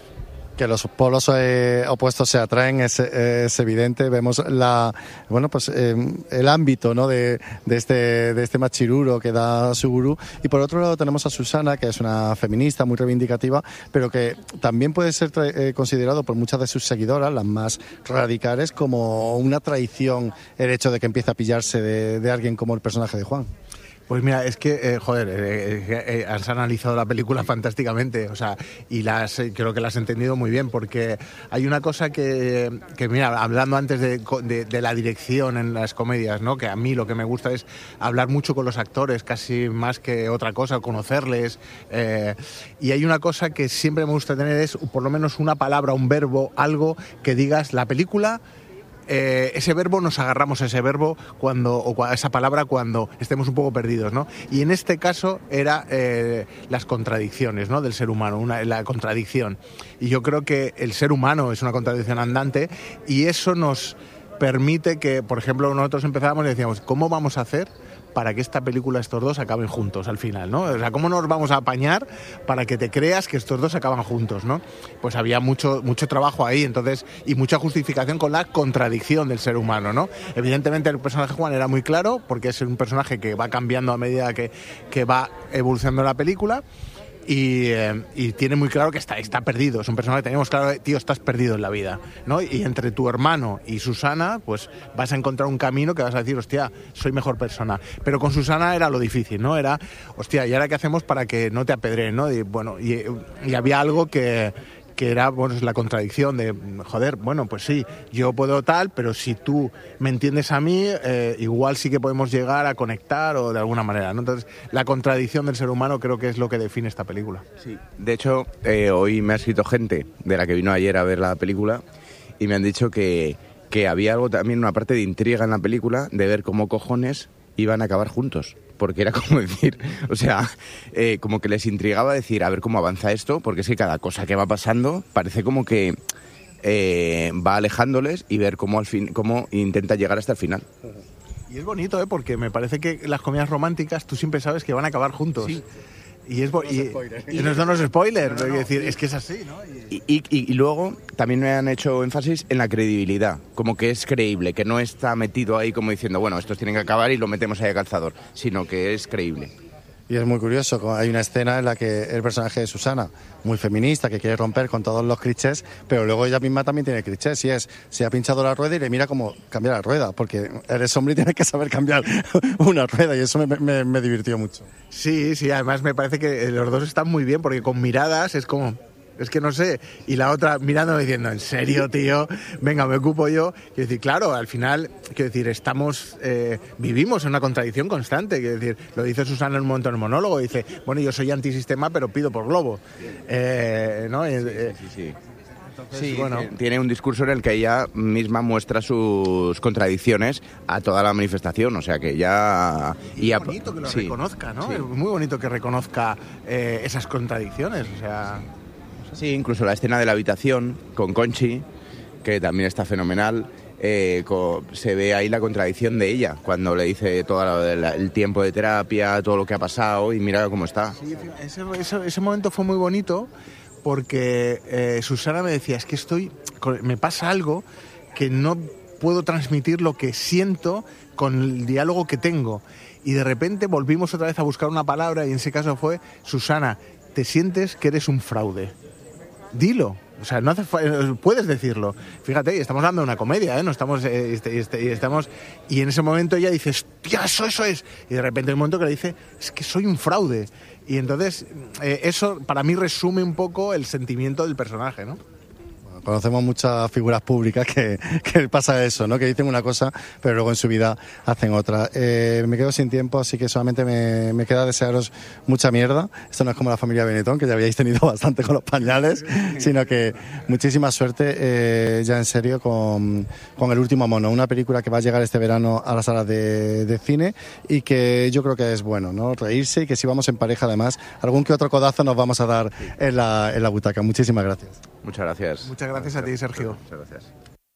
Que los polos eh, opuestos se atraen es, es evidente. Vemos la, bueno, pues eh, el ámbito, ¿no? de, de este de este machiruro que da Suguru. Y por otro lado tenemos a Susana, que es una feminista muy reivindicativa, pero que también puede ser eh, considerado por muchas de sus seguidoras, las más radicales, como una traición el hecho de que empiece a pillarse de, de alguien como el personaje de Juan. Pues mira, es que, eh, joder, eh, eh, has analizado la película fantásticamente, o sea, y las, eh, creo que la has entendido muy bien, porque hay una cosa que, que mira, hablando antes de, de, de la dirección en las comedias, ¿no? Que a mí lo que me gusta es hablar mucho con los actores, casi más que otra cosa, conocerles, eh, y hay una cosa que siempre me gusta tener es, por lo menos una palabra, un verbo, algo que digas, la película... Eh, ese verbo, nos agarramos a ese verbo cuando, o a esa palabra cuando estemos un poco perdidos, ¿no? Y en este caso era eh, las contradicciones, ¿no? Del ser humano, una, la contradicción. Y yo creo que el ser humano es una contradicción andante y eso nos permite que, por ejemplo, nosotros empezábamos y decíamos, ¿cómo vamos a hacer para que esta película, estos dos, acaben juntos al final, ¿no? O sea, ¿cómo nos vamos a apañar para que te creas que estos dos acaban juntos, ¿no? Pues había mucho, mucho trabajo ahí, entonces, y mucha justificación con la contradicción del ser humano, ¿no? Evidentemente el personaje Juan era muy claro, porque es un personaje que va cambiando a medida que, que va evolucionando la película. Y, eh, y tiene muy claro que está, está perdido. Es un personaje que tenemos claro, tío, estás perdido en la vida, ¿no? Y entre tu hermano y Susana, pues vas a encontrar un camino que vas a decir, hostia, soy mejor persona. Pero con Susana era lo difícil, ¿no? Era, hostia, ¿y ahora qué hacemos para que no te apedreen, ¿no? Y bueno, y, y había algo que... que era, bueno, es la contradicción de, joder, bueno, pues sí, yo puedo tal, pero si tú me entiendes a mí, eh, igual sí que podemos llegar a conectar o de alguna manera, ¿no? Entonces, la contradicción del ser humano creo que es lo que define esta película. Sí. De hecho, eh, hoy me ha escrito gente de la que vino ayer a ver la película y me han dicho que, que había algo también, una parte de intriga en la película, de ver cómo cojones iban a acabar juntos. Porque era como decir, o sea, eh, como que les intrigaba decir, a ver cómo avanza esto, porque es que cada cosa que va pasando parece como que eh, va alejándoles y ver cómo al fin, cómo intenta llegar hasta el final. Y es bonito, ¿eh? Porque me parece que las comedias románticas tú siempre sabes que van a acabar juntos. Sí. Y es bo- no y, y, y no son los spoilers, no, no, no, es decir, es que es así, ¿no? Y, y, y, y luego también me han hecho énfasis en la credibilidad, como que es creíble, que no está metido ahí como diciendo, bueno, estos tienen que acabar y lo metemos ahí a calzador, sino que es creíble. Y es muy curioso, hay una escena en la que el personaje de Susana, muy feminista, que quiere romper con todos los clichés, pero luego ella misma también tiene clichés, y es, se ha pinchado la rueda y le mira cómo cambiar la rueda, porque eres hombre y tienes que saber cambiar una rueda, y eso me, me, me divirtió mucho. Sí, sí, además me parece que los dos están muy bien, porque con miradas es como... Es que no sé, y la otra mirando diciendo, ¿en serio, tío? Venga, me ocupo yo. Quiero decir, claro, al final, quiero decir, estamos, eh, vivimos en una contradicción constante. Quiero decir, lo dice Susana en un momento en el monólogo, dice, bueno, yo soy antisistema, pero pido por Globo. Eh, ¿no? Sí, sí, sí, sí. Entonces, sí, bueno, tiene un discurso en el que ella misma muestra sus contradicciones a toda la manifestación, o sea que ya... Y es bonito que lo sí, reconozca, ¿no? Sí. Es muy bonito que reconozca eh, esas contradicciones, o sea... Sí, incluso la escena de la habitación con Conchi, que también está fenomenal. eh, co- se ve ahí la contradicción de ella, cuando le dice todo la- la- el tiempo de terapia, todo lo que ha pasado y mira cómo está. Sí, ese, ese- ese momento fue muy bonito porque eh, Susana me decía, es que estoy, me pasa algo que no puedo transmitir lo que siento con el diálogo que tengo. Y de repente volvimos otra vez a buscar una palabra y en ese caso fue, Susana, te sientes que eres un fraude. Dilo. O sea, no hace fa- puedes decirlo. Fíjate, estamos hablando de una comedia, ¿eh? No estamos, eh, este, este, estamos y en ese momento ella dice, hostia, eso, eso es. Y de repente hay un momento que le dice, es que soy un fraude. Y entonces eh, eso para mí resume un poco el sentimiento del personaje, ¿no? Conocemos muchas figuras públicas que, que pasa eso, ¿no? Que dicen una cosa, pero luego en su vida hacen otra. Eh, me quedo sin tiempo, así que solamente me, me queda desearos mucha mierda. Esto no es como la familia Benetton, que ya habíais tenido bastante con los pañales, sino que muchísima suerte, eh, ya en serio, con, con El último mono, una película que va a llegar este verano a las salas de, de cine y que yo creo que es bueno, ¿no? Reírse y que si vamos en pareja, además, algún que otro codazo nos vamos a dar en la, en la butaca. Muchísimas gracias. Muchas gracias. Muchas gracias a ti, Sergio. Muchas gracias.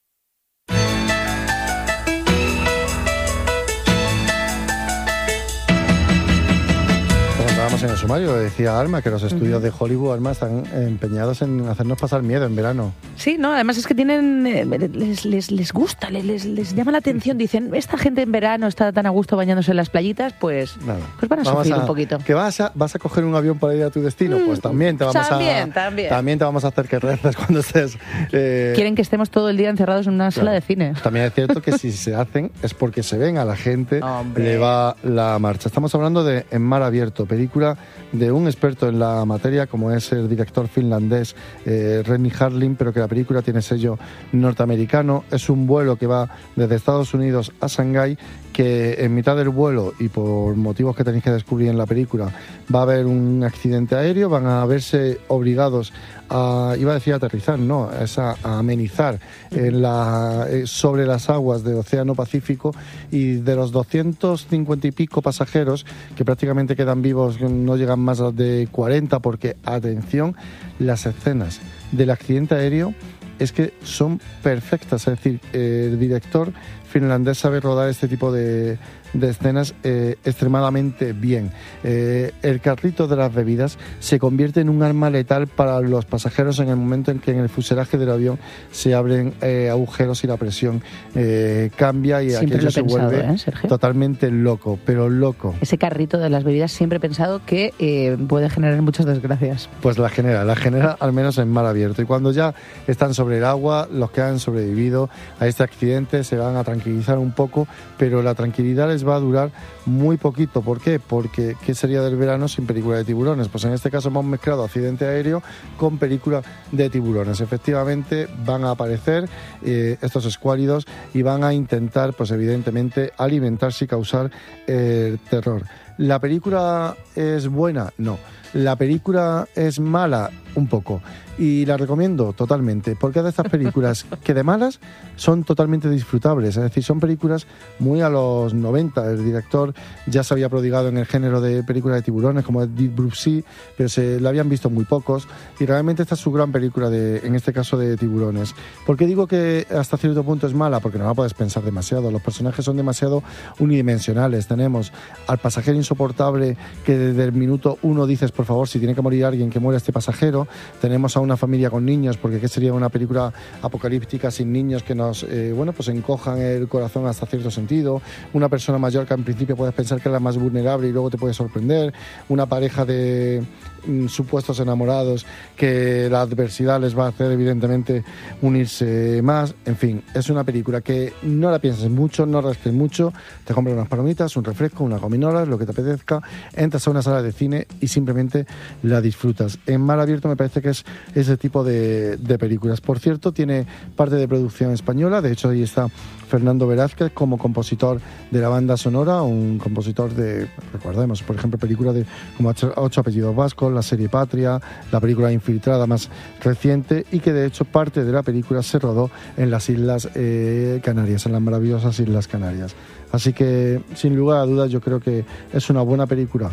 Estábamos en el sumario, decía Alma, que los estudios de Hollywood, Alma, están empeñados en hacernos pasar miedo en verano. Sí, no, además es que tienen, eh, les, les, les gusta, les, les llama la atención, dicen, esta gente en verano está tan a gusto bañándose en las playitas, pues, Nada. pues van a Vamos sufrir a- un poquito. ¿Que vas a, vas a coger un avión para ir a tu destino? Mm, Pues también te vamos también, a... también. También te vamos a hacer que reces cuando estés... eh, Quieren que estemos todo el día encerrados en una sala Claro. de cine. También es cierto que si se hacen es porque se ven a la gente, Hombre. le va la marcha. Estamos hablando de En mar abierto, película de un experto en la materia como es el director finlandés eh, Renny Harlin, pero que la película tiene sello norteamericano. Es un vuelo que va desde Estados Unidos a Shanghái, que en mitad del vuelo, y por motivos que tenéis que descubrir en la película, va a haber un accidente aéreo, van a verse obligados a, iba a decir aterrizar, no, es a, a amenizar en la, eh, sobre las aguas del Océano Pacífico, y de los doscientos cincuenta y pico pasajeros que prácticamente quedan vivos, no llegan más de cuarenta, porque, atención, las escenas del accidente aéreo es que son perfectas, es decir, el director finlandés sabe rodar este tipo de, de escenas eh, extremadamente bien. Eh, el carrito de las bebidas se convierte en un arma letal para los pasajeros en el momento en que en el fuselaje del avión se abren eh, agujeros y la presión eh, cambia y Siempre aquello lo he se pensado, vuelve ¿eh, Sergio? totalmente loco, pero loco. Ese carrito de las bebidas siempre he pensado que eh, puede generar muchas desgracias. Pues la genera, la genera al menos en mar abierto. Y cuando ya están sobre el agua, los que han sobrevivido a este accidente se van a tranquilizar un poco, pero la tranquilidad les va a durar muy poquito. ¿Por qué? Porque ¿qué sería del verano sin película de tiburones? Pues en este caso hemos mezclado accidente aéreo con película de tiburones. Efectivamente van a aparecer eh, estos escuálidos y van a intentar, pues evidentemente, alimentarse y causar eh, terror. ¿La película es buena? No. ¿La película es mala? Un poco. Y la recomiendo totalmente, porque es de estas películas que de malas son totalmente disfrutables. Es decir, son películas muy a los noventa. El director ya se había prodigado en el género de películas de tiburones, como Deep Blue Sea, pero se la habían visto muy pocos. Y realmente esta es su gran película, de, en este caso de tiburones. ¿Por qué digo que hasta cierto punto es mala? Porque no la puedes pensar demasiado. Los personajes son demasiado unidimensionales. Tenemos al pasajero insoportable que desde el minuto uno dices, por favor, si tiene que morir alguien, que muera este pasajero. Tenemos a una familia con niños, porque ¿qué sería una película apocalíptica sin niños que nos eh, bueno, pues encojan el corazón hasta cierto sentido? Una persona mayor que en principio puedes pensar que es la más vulnerable y luego te puede sorprender. Una pareja de mm, supuestos enamorados que la adversidad les va a hacer evidentemente unirse más. En fin, es una película que no la pienses mucho, no rasques mucho, te compras unas palomitas, un refresco, unas gominolas, lo que te apetezca, entras a una sala de cine y simplemente la disfrutas. En mar abierto me parece que es ese tipo de, de películas. Por cierto, tiene parte de producción española, de hecho ahí está Fernando Velázquez como compositor de la banda sonora, un compositor de, recordemos, por ejemplo, películas de como ocho, ocho apellidos vascos, la serie Patria, la película Infiltrada más reciente, y que de hecho parte de la película se rodó en las Islas eh, Canarias, en las maravillosas Islas Canarias. Así que, sin lugar a dudas, yo creo que es una buena película.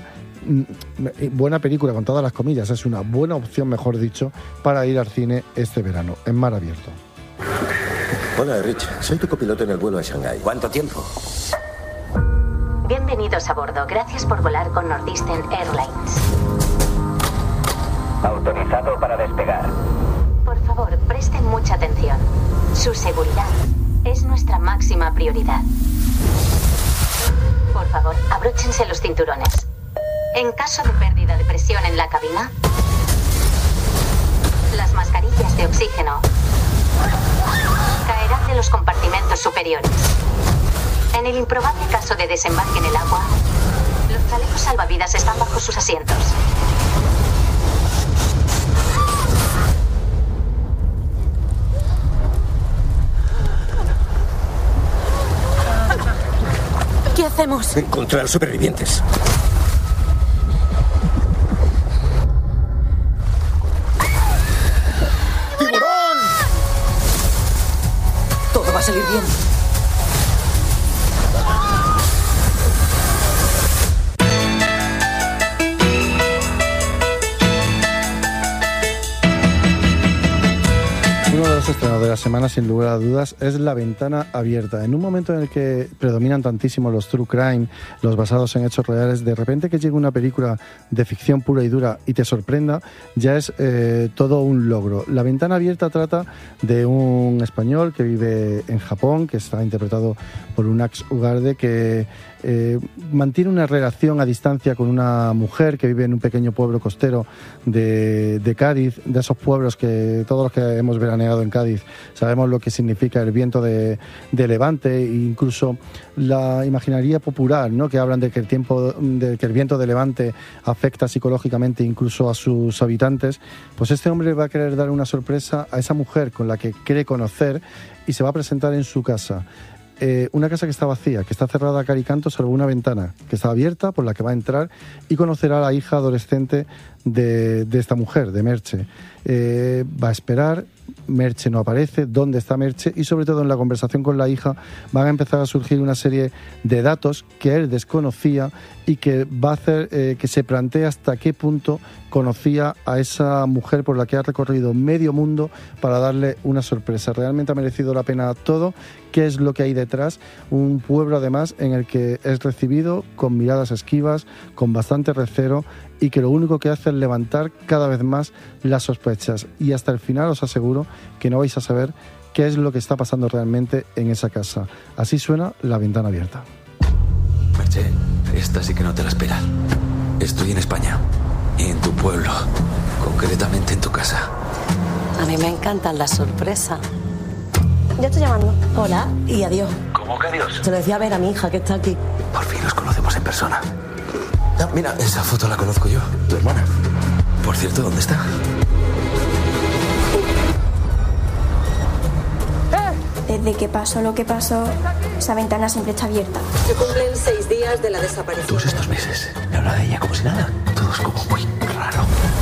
Buena película con todas las comillas, es una buena opción, mejor dicho, para ir al cine este verano, en mar abierto. Hola, Rich. Soy tu copiloto en el vuelo a Shanghái. ¿Cuánto tiempo? Bienvenidos a bordo. Gracias por volar con Northeastern Airlines. Autorizado para despegar. Por favor, presten mucha atención. Su seguridad es nuestra máxima prioridad. Por favor, abróchense los cinturones. En caso de pérdida de presión en la cabina, las mascarillas de oxígeno caerán de los compartimentos superiores. En el improbable caso de desembarque en el agua, los chalecos salvavidas están bajo sus asientos. ¿Qué hacemos? Encontrar supervivientes. ¡Tiburón! Todo va a salir bien. Uno de los estrenos de la semana, sin lugar a dudas, es La Ventana Abierta. En un momento en el que predominan tantísimo los true crime, los basados en hechos reales, de repente que llegue una película de ficción pura y dura y te sorprenda, ya es eh, todo un logro. La Ventana Abierta trata de un español que vive en Japón, que está interpretado por un Ax Ugarde, que eh, mantiene una relación a distancia con una mujer que vive en un pequeño pueblo costero de, de Cádiz, de esos pueblos que todos los que hemos veraneado en Cádiz sabemos lo que significa el viento de, de levante, e incluso la imaginaría popular, ¿no?, que hablan de que el tiempo de que el viento de levante afecta psicológicamente incluso a sus habitantes. Pues este hombre va a querer dar una sorpresa a esa mujer con la que quiere conocer y se va a presentar en su casa. Eh, una casa que está vacía, que está cerrada a cal y canto, salvo una ventana que está abierta por la que va a entrar y conocerá a la hija adolescente de, de esta mujer, de Merche. Eh, va a esperar, Merche no aparece, dónde está Merche, y sobre todo en la conversación con la hija van a empezar a surgir una serie de datos que él desconocía y que va a hacer eh, que se plantee hasta qué punto conocía a esa mujer por la que ha recorrido medio mundo para darle una sorpresa. Realmente ha merecido la pena todo. ¿Qué es lo que hay detrás? Un pueblo además en el que es recibido con miradas esquivas, con bastante recelo, y que lo único que hace es levantar cada vez más las sospechas. Y hasta el final os aseguro que no vais a saber qué es lo que está pasando realmente en esa casa. Así suena La Ventana Abierta. Merche, esta sí que no te la esperas. Estoy en España y en tu pueblo, concretamente en tu casa. A mí me encantan las sorpresas. Ya estoy llamando. Hola y adiós. ¿Cómo que adiós? Se lo decía a ver a mi hija que está aquí. Por fin nos conocemos en persona. Ah, mira, esa foto la conozco yo, tu hermana. Por cierto, ¿dónde está? Desde que pasó lo que pasó, esa ventana siempre está abierta. Se cumplen seis días de la desaparición. Todos estos meses me habla de ella como si nada. Todo es como muy raro.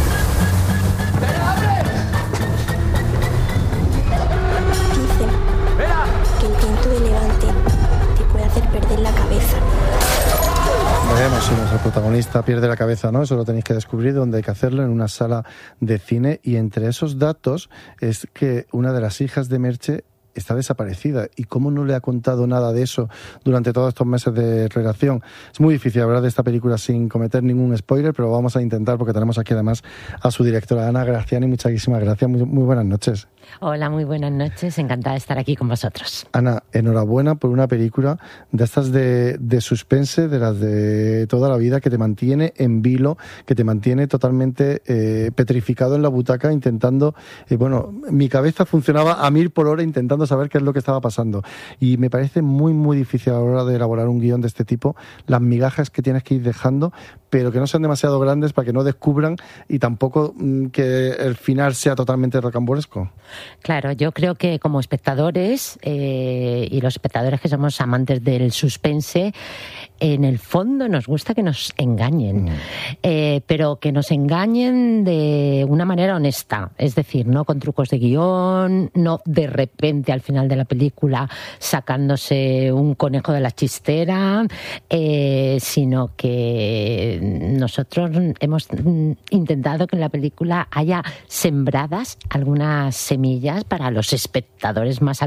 Dicen que el viento de levante te puede hacer perder la cabeza. Veremos si nuestro protagonista pierde la cabeza o no, eso lo tenéis que descubrir donde hay que hacerlo, en una sala de cine. Y entre esos datos es que una de las hijas de Merche está desaparecida. ¿Y cómo no le ha contado nada de eso durante todos estos meses de relación? Es muy difícil hablar de esta película sin cometer ningún spoiler, pero vamos a intentar porque tenemos aquí además a su directora, Ana Graciani. Muchísimas gracias, muy, muy buenas noches. Hola, muy buenas noches, encantada de estar aquí con vosotros. Ana, enhorabuena por una película de estas de, de suspense, de las de toda la vida, que te mantiene en vilo, que te mantiene totalmente eh, petrificado en la butaca, intentando, eh, bueno, mi cabeza funcionaba a mil por hora intentando saber qué es lo que estaba pasando. Y me parece muy, muy difícil a la hora de elaborar un guión de este tipo, las migajas que tienes que ir dejando, pero que no sean demasiado grandes para que no descubran y tampoco mmm, que el final sea totalmente rocambolesco. Claro, yo creo que como espectadores, eh, y los espectadores que somos amantes del suspense, en el fondo nos gusta que nos engañen, mm. eh, pero que nos engañen de una manera honesta, es decir, no con trucos de guión, no de repente al final de la película sacándose un conejo de la chistera, eh, sino que nosotros hemos intentado que en la película haya sembradas algunas semillas para los espectadores más avistados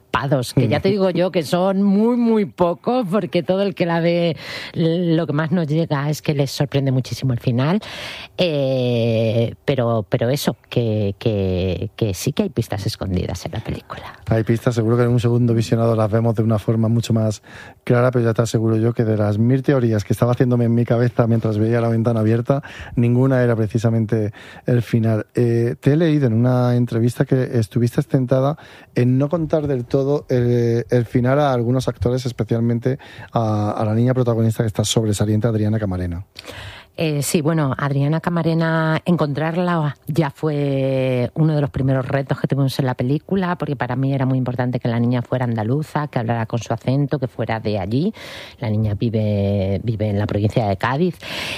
chispados, que ya te digo yo que son muy, muy pocos, porque todo el que la ve, lo que más nos llega es que les sorprende muchísimo el final. Eh, pero, pero eso, que, que, que sí que hay pistas escondidas en la película. Hay pistas, seguro que en un segundo visionado las vemos de una forma mucho más clara, pero ya te aseguro yo que de las mil teorías que estaba haciéndome en mi cabeza mientras veía La ventana abierta, ninguna era precisamente el final. Eh, te he leído en una entrevista que estuviste tentada en no contar del todo el, el final a algunos actores, especialmente a, a la niña protagonista que está sobresaliente, Adriana Camarena. Eh, sí, bueno, Adriana Camarena, encontrarla ya fue uno de los primeros retos que tuvimos en la película, porque para mí era muy importante que la niña fuera andaluza, que hablara con su acento, que fuera de allí. La niña vive, vive en la provincia de Cádiz.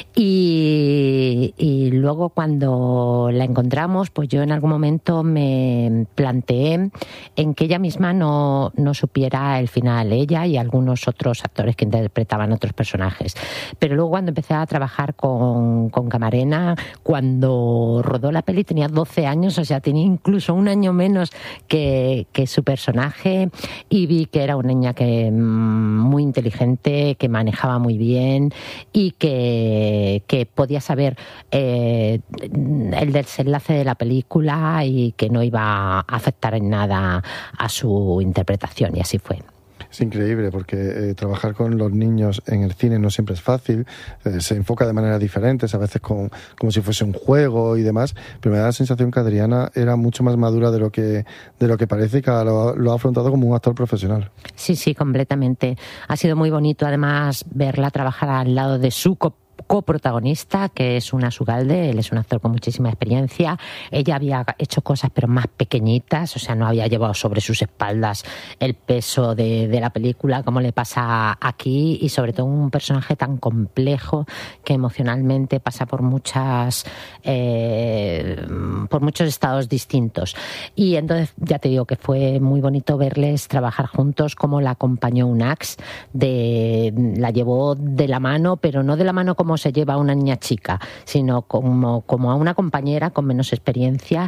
Y, y luego cuando la encontramos, pues yo en algún momento me planteé en que ella misma no, no supiera el final, ella y algunos otros actores que interpretaban otros personajes. Pero luego cuando empecé a trabajar con Con, con Camarena, cuando rodó la peli tenía doce años, o sea, tenía incluso un año menos que, que su personaje, y vi que era una niña que muy inteligente, que manejaba muy bien y que, que podía saber eh, el desenlace de la película y que no iba a afectar en nada a su interpretación, y así fue. Es increíble porque eh, trabajar con los niños en el cine no siempre es fácil, eh, se enfoca de maneras diferentes, a veces con, como si fuese un juego y demás, pero me da la sensación que Adriana era mucho más madura de lo que, de lo que parece, y que lo, lo ha afrontado como un actor profesional. Sí, sí, completamente. Ha sido muy bonito además verla trabajar al lado de su co coprotagonista, que es Una Ugalde. Él es un actor con muchísima experiencia. Ella había hecho cosas pero más pequeñitas, o sea, no había llevado sobre sus espaldas el peso de, de la película como le pasa aquí, y sobre todo un personaje tan complejo que emocionalmente pasa por muchas eh, por muchos estados distintos. Y entonces ya te digo que fue muy bonito verles trabajar juntos, como la acompañó Unax, de, la llevó de la mano, pero no de la mano como se lleva a una niña chica, sino como, como a una compañera con menos experiencia,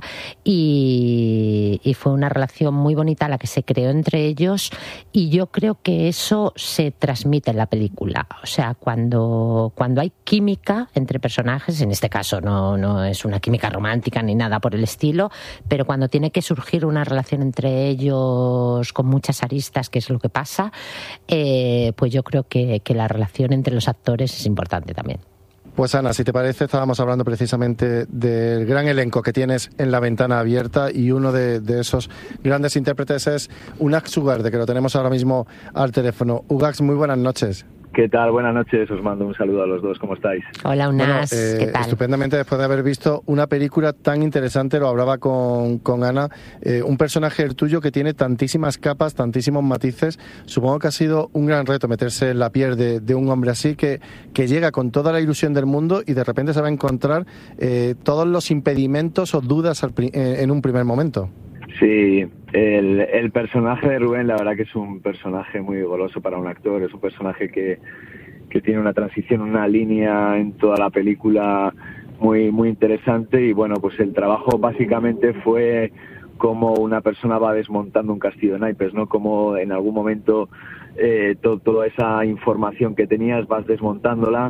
y, y fue una relación muy bonita la que se creó entre ellos, y yo creo que eso se transmite en la película. O sea, cuando, cuando hay química entre personajes, en este caso no, no es una química romántica ni nada por el estilo, pero cuando tiene que surgir una relación entre ellos con muchas aristas, que es lo que pasa, eh, pues yo creo que, que la relación entre los actores es importante también. Pues Ana, si te parece, estábamos hablando precisamente del gran elenco que tienes en La ventana abierta, y uno de, de esos grandes intérpretes es Unax Ugalde, que lo tenemos ahora mismo al teléfono. Ugax, muy buenas noches. ¿Qué tal? Buenas noches, os mando un saludo a los dos, ¿cómo estáis? Hola, Unas, bueno, eh, ¿qué tal? Estupendamente, después de haber visto una película tan interesante, lo hablaba con, con Ana, eh, un personaje el tuyo que tiene tantísimas capas, tantísimos matices. Supongo que ha sido un gran reto meterse en la piel de, de un hombre así, que, que llega con toda la ilusión del mundo y de repente se va a encontrar eh, todos los impedimentos o dudas al, eh, en un primer momento. Sí, el, el personaje de Rubén, la verdad que es un personaje muy goloso para un actor, es un personaje que, que tiene una transición, una línea en toda la película muy, muy interesante, y bueno, pues el trabajo básicamente fue cómo una persona va desmontando un castillo de naipes, ¿no? Como en algún momento eh, to, toda esa información que tenías vas desmontándola,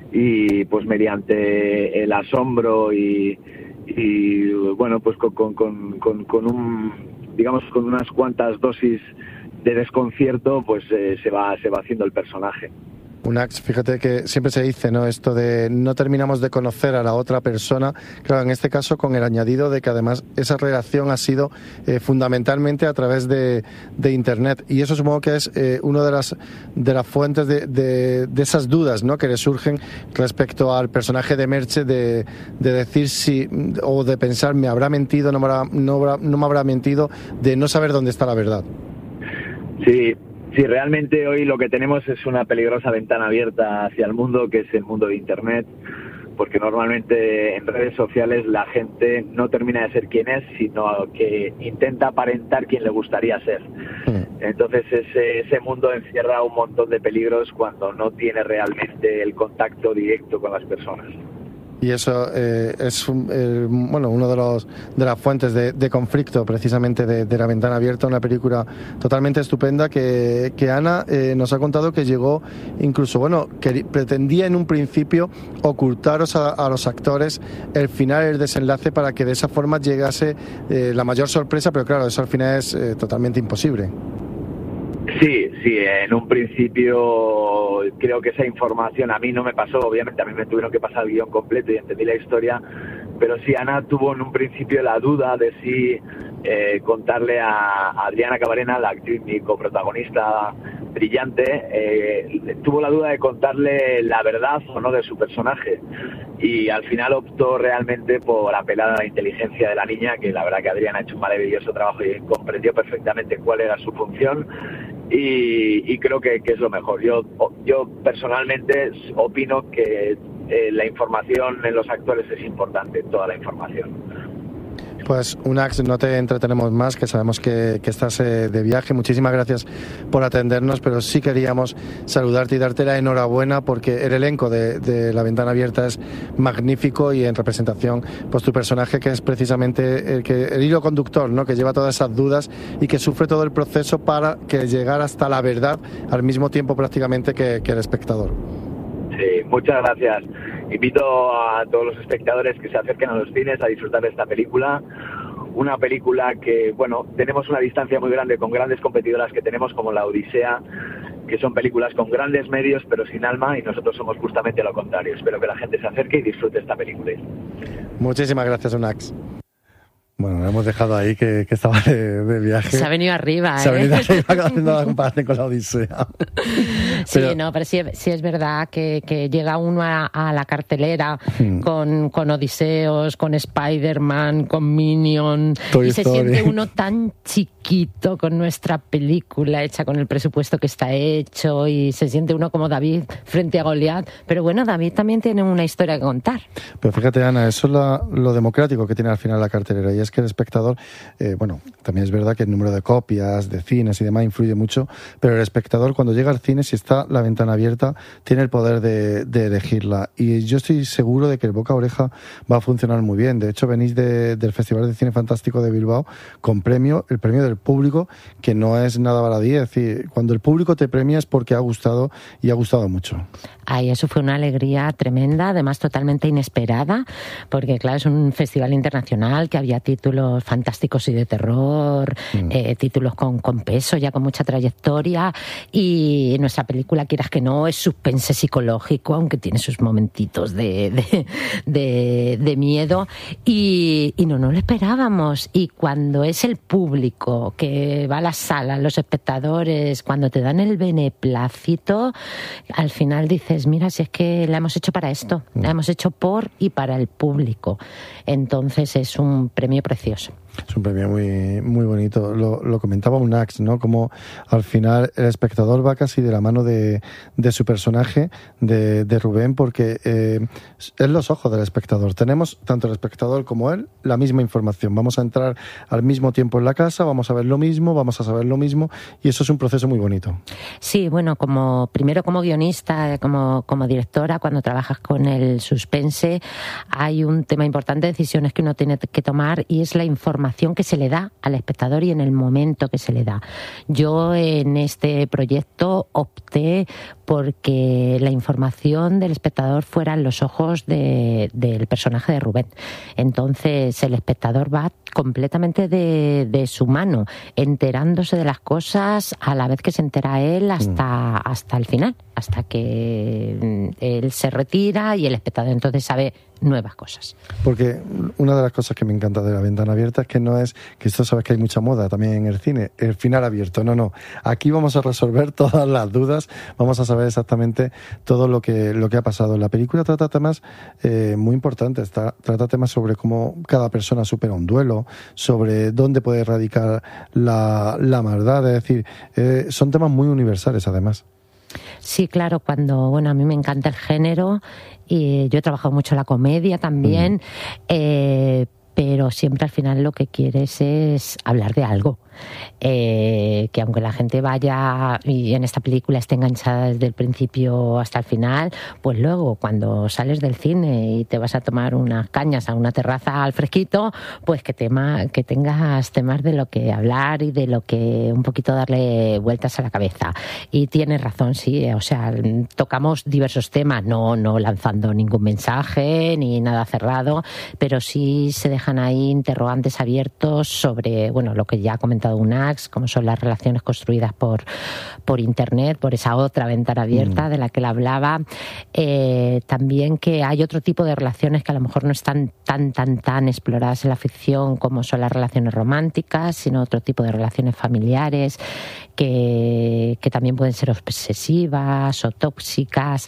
y pues mediante el asombro y y bueno, pues con, con, con, con, con un, digamos, con unas cuantas dosis de desconcierto, pues eh, se va se va haciendo el personaje. Unax, fíjate que siempre se dice, ¿no?, esto de no terminamos de conocer a la otra persona. Claro, en este caso con el añadido de que además esa relación ha sido eh, fundamentalmente a través de, de Internet, y eso supongo que es eh, una de las de las fuentes de, de, de esas dudas, ¿no?, que le surgen respecto al personaje de Merche, de, de decir si, o de pensar, me habrá mentido, no me habrá, no, habrá, no me habrá mentido, de no saber dónde está la verdad. Sí. Sí, realmente hoy lo que tenemos es una peligrosa ventana abierta hacia el mundo, que es el mundo de Internet, porque normalmente en redes sociales la gente no termina de ser quien es, sino que intenta aparentar quien le gustaría ser. Entonces ese, ese mundo encierra un montón de peligros cuando no tiene realmente el contacto directo con las personas. y eso eh, es eh, bueno, uno de los de las fuentes de, de conflicto precisamente de, de La ventana abierta, una película totalmente estupenda que, que Ana eh, nos ha contado que llegó incluso, bueno, que pretendía en un principio ocultaros a, a los actores el final, el desenlace, para que de esa forma llegase eh, la mayor sorpresa, pero claro, eso al final es eh, totalmente imposible. Sí, sí, en un principio creo que esa información a mí no me pasó, obviamente a mí me tuvieron que pasar el guión completo y entendí la historia, pero sí, Ana tuvo en un principio la duda de si eh, contarle a Adriana Cabarena, la actriz, mi coprotagonista brillante, eh, tuvo la duda de contarle la verdad o no de su personaje, y al final optó realmente por apelar a la inteligencia de la niña, que la verdad que Adriana ha hecho un maravilloso trabajo y comprendió perfectamente cuál era su función. Y, y creo que, que es lo mejor. Yo, yo personalmente opino que eh, la información en los actores es importante, toda la información. Pues, Unax, no te entretenemos más, que sabemos que, que estás eh, de viaje. Muchísimas gracias por atendernos, pero sí queríamos saludarte y darte la enhorabuena, porque el elenco de, de La ventana abierta es magnífico, y en representación, pues tu personaje, que es precisamente el, que, el hilo conductor, ¿no?, que lleva todas esas dudas y que sufre todo el proceso para que llegar hasta la verdad al mismo tiempo prácticamente que, que el espectador. Sí, muchas gracias. Invito a todos los espectadores que se acerquen a los cines a disfrutar de esta película. Una película que, bueno, tenemos una distancia muy grande con grandes competidoras que tenemos, como La Odisea, que son películas con grandes medios pero sin alma, y nosotros somos justamente lo contrario. Espero que la gente se acerque y disfrute esta película. Muchísimas gracias, Unax. Bueno, lo hemos dejado ahí, que, que estaba de, de viaje. Se ha venido arriba, ¿eh? Se ha venido arriba haciendo la comparación con La Odisea. Sí, pero... no, pero sí, sí es verdad que, que llega uno a, a la cartelera hmm. con, con Odiseos, con Spider-Man, con Minion, Toy y se Story. Siente uno tan chiquito con nuestra película hecha con el presupuesto que está hecho, y se siente uno como David frente a Goliat. Pero bueno, David también tiene una historia que contar. Pero fíjate, Ana, eso es la, lo democrático que tiene al final la cartelera, y es que el espectador, eh, bueno, también es verdad que el número de copias, de cines y demás influye mucho, pero el espectador, cuando llega al cine, si está La ventana abierta, tiene el poder de, de elegirla, y yo estoy seguro de que el boca a oreja va a funcionar muy bien. De hecho, venís de, del Festival de Cine Fantástico de Bilbao con premio, el premio del público, que no es nada baladí. Es decir, cuando el público te premia es porque ha gustado, y ha gustado mucho. Ay, eso fue una alegría tremenda, además totalmente inesperada, porque claro, es un festival internacional que había títulos fantásticos y de terror, mm. eh, títulos con, con peso, ya con mucha trayectoria, y nuestra película, quieras que no, es suspense psicológico, aunque tiene sus momentitos de, de, de, de miedo, y, y no nos lo esperábamos. Y cuando es el público que va a la sala, los espectadores, cuando te dan el beneplácito, al final dices, mira, si es que la hemos hecho para esto, la hemos hecho por y para el público. Entonces es un premio precioso. Es un premio muy muy bonito. Lo, lo comentaba Unax, ¿no? Como al final el espectador va casi de la mano de, de su personaje, de, de Rubén, porque eh, es los ojos del espectador. Tenemos, tanto el espectador como él, la misma información. Vamos a entrar al mismo tiempo en la casa, vamos a ver lo mismo, vamos a saber lo mismo, y eso es un proceso muy bonito. Sí, bueno, como primero como guionista, como, como directora, cuando trabajas con el suspense, hay un tema importante de decisiones que uno tiene que tomar, y es la información que se le da al espectador y en el momento que se le da. Yo en este proyecto opté porque la información del espectador fuera en los ojos de, del personaje de Rubén. Entonces el espectador va completamente de, de su mano, enterándose de las cosas a la vez que se entera él hasta, hasta el final, hasta que él se retira y el espectador entonces sabe nuevas cosas. Porque una de las cosas que me encanta de La ventana abierta es que no es, que esto sabes que hay mucha moda también en el cine, el final abierto, no, no. Aquí vamos a resolver todas las dudas, vamos a saber exactamente todo lo que, lo que ha pasado. La película trata temas eh, muy importantes, está, trata temas sobre cómo cada persona supera un duelo, sobre dónde puede radicar la, la maldad, es decir, eh, son temas muy universales además. Sí, claro, cuando, bueno, a mí me encanta el género, y yo he trabajado mucho la comedia también, mm. eh, pero siempre al final lo que quieres es hablar de algo. eh, que aunque la gente vaya y en esta película esté enganchada desde el principio hasta el final, pues luego cuando sales del cine y te vas a tomar unas cañas a una terraza al fresquito, pues que, tema, que tengas temas de lo que hablar y de lo que un poquito darle vueltas a la cabeza. Y tienes razón, sí, o sea, tocamos diversos temas, no, no lanzando ningún mensaje ni nada cerrado, pero sí se dejan ahí interrogantes abiertos sobre, bueno, lo que ya ha comentado Unax, como son las relaciones construidas por, por Internet, por esa otra ventana abierta mm. de la que él hablaba. Eh, también que hay otro tipo de relaciones que a lo mejor no están tan, tan, tan exploradas en la ficción, como son las relaciones románticas, sino otro tipo de relaciones familiares que, que también pueden ser obsesivas o tóxicas.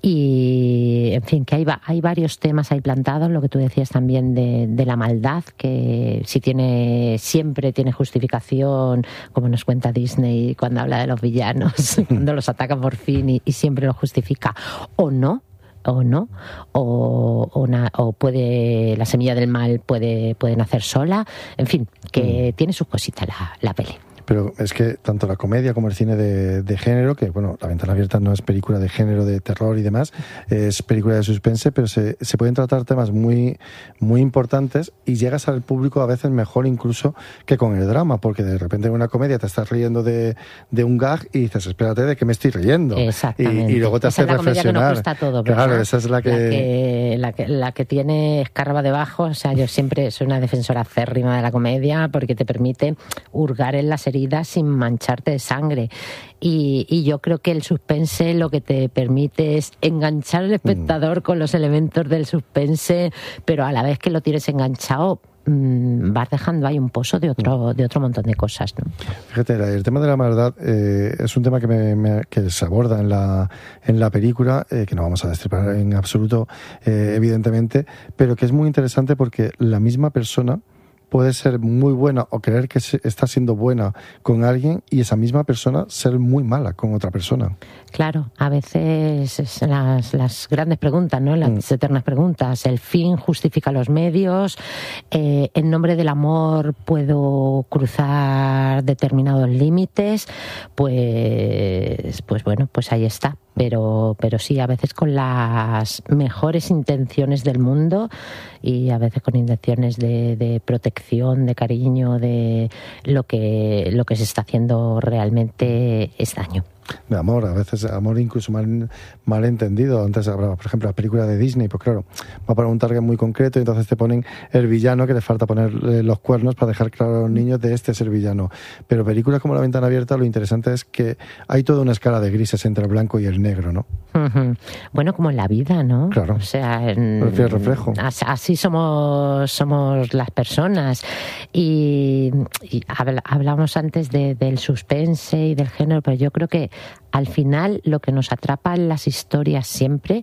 Y, en fin, que hay, hay varios temas ahí plantados, lo que tú decías también de, de la maldad, que si tiene, siempre tiene justificación, como nos cuenta Disney cuando habla de los villanos, cuando los ataca por fin y, y siempre lo justifica, o no, o no, o, o, na, o puede, la semilla del mal puede, puede nacer sola, en fin, que mm. tiene sus cositas la, la peli. Pero es que tanto la comedia como el cine de, de género, que bueno, La ventana abierta no es película de género, de terror y demás, es película de suspense, pero se, se pueden tratar temas muy, muy importantes y llegas al público a veces mejor incluso que con el drama, porque de repente en una comedia te estás riendo de, de un gag y dices, espérate, ¿de qué me estoy riendo? Exactamente. Y, y luego te hace reflexionar. Esa es la comedia que nos cuesta todo, ¿verdad? Claro, esa es la que... La que, la que... la que tiene escarba debajo, o sea, yo siempre soy una defensora acérrima de la comedia porque te permite hurgar en las heridas sin mancharte de sangre. Y, y yo creo que el suspense lo que te permite es enganchar al espectador mm. con los elementos del suspense, pero a la vez que lo tienes enganchado, mmm, vas dejando ahí un pozo de otro, de otro montón de cosas, ¿no? Fíjate, el tema de la maldad eh, es un tema que, me, me, que se aborda en la, en la película, eh, que no vamos a destripar en absoluto, eh, evidentemente, pero que es muy interesante porque la misma persona puede ser muy buena o creer que está siendo buena con alguien y esa misma persona ser muy mala con otra persona. Claro, a veces es las, las grandes preguntas, ¿no? Las mm. eternas preguntas. El fin justifica los medios. Eh, en nombre del amor puedo cruzar determinados límites. Pues, pues bueno, pues ahí está. Pero, pero sí, a veces con las mejores intenciones del mundo y a veces con intenciones de, de protección, de cariño, de lo que, lo que se está haciendo realmente es daño. De amor, a veces amor incluso mal, mal entendido. Antes hablaba, por ejemplo, la película de Disney, pues claro, va para un target muy concreto y entonces te ponen el villano que le falta poner los cuernos para dejar claro a los niños de este es el villano. Pero películas como La ventana abierta, lo interesante es que hay toda una escala de grises entre el blanco y el negro, ¿no? Uh-huh. Bueno, como en la vida, ¿no? Claro. O sea, en, el reflejo. Así somos, somos las personas. Y, y habl- hablamos antes de, del suspense y del género, pero yo creo que al final lo que nos atrapa en las historias siempre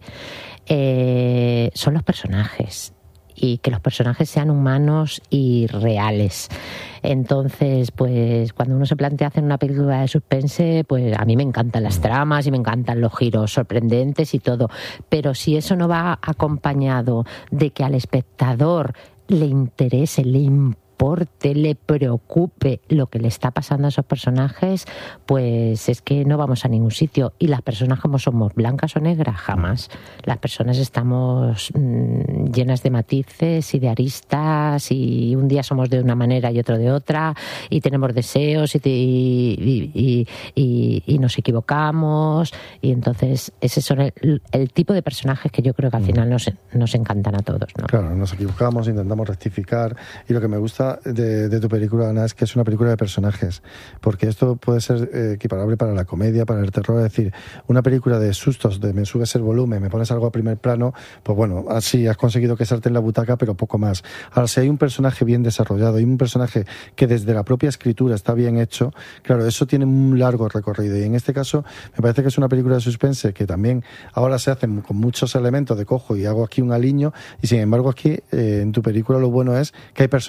eh, son los personajes y que los personajes sean humanos y reales. Entonces, pues cuando uno se plantea hacer una película de suspense, pues a mí me encantan las tramas y me encantan los giros sorprendentes y todo, pero si eso no va acompañado de que al espectador le interese, le importe, le preocupe lo que le está pasando a esos personajes, pues es que no vamos a ningún sitio. Y las personas, como somos, blancas o negras, jamás. Las personas estamos mmm, llenas de matices y de aristas, y un día somos de una manera y otro de otra, y tenemos deseos y, y, y, y, y nos equivocamos, y entonces ese son el, el tipo de personajes que yo creo que al final nos, nos encantan a todos, ¿no? Claro, nos equivocamos, intentamos rectificar, y lo que me gusta De, de tu película, Ana, es que es una película de personajes, porque esto puede ser eh, equiparable para la comedia, para el terror. Es decir, una película de sustos, de me subes el volumen, me pones algo a primer plano, pues bueno, así has conseguido quesarte en la butaca, pero poco más. Ahora, si hay un personaje bien desarrollado y un personaje que desde la propia escritura está bien hecho, claro, eso tiene un largo recorrido, y en este caso me parece que es una película de suspense que también ahora se hace con muchos elementos de cojo y hago aquí un aliño, y sin embargo aquí eh, en tu película lo bueno es que hay personajes detrás.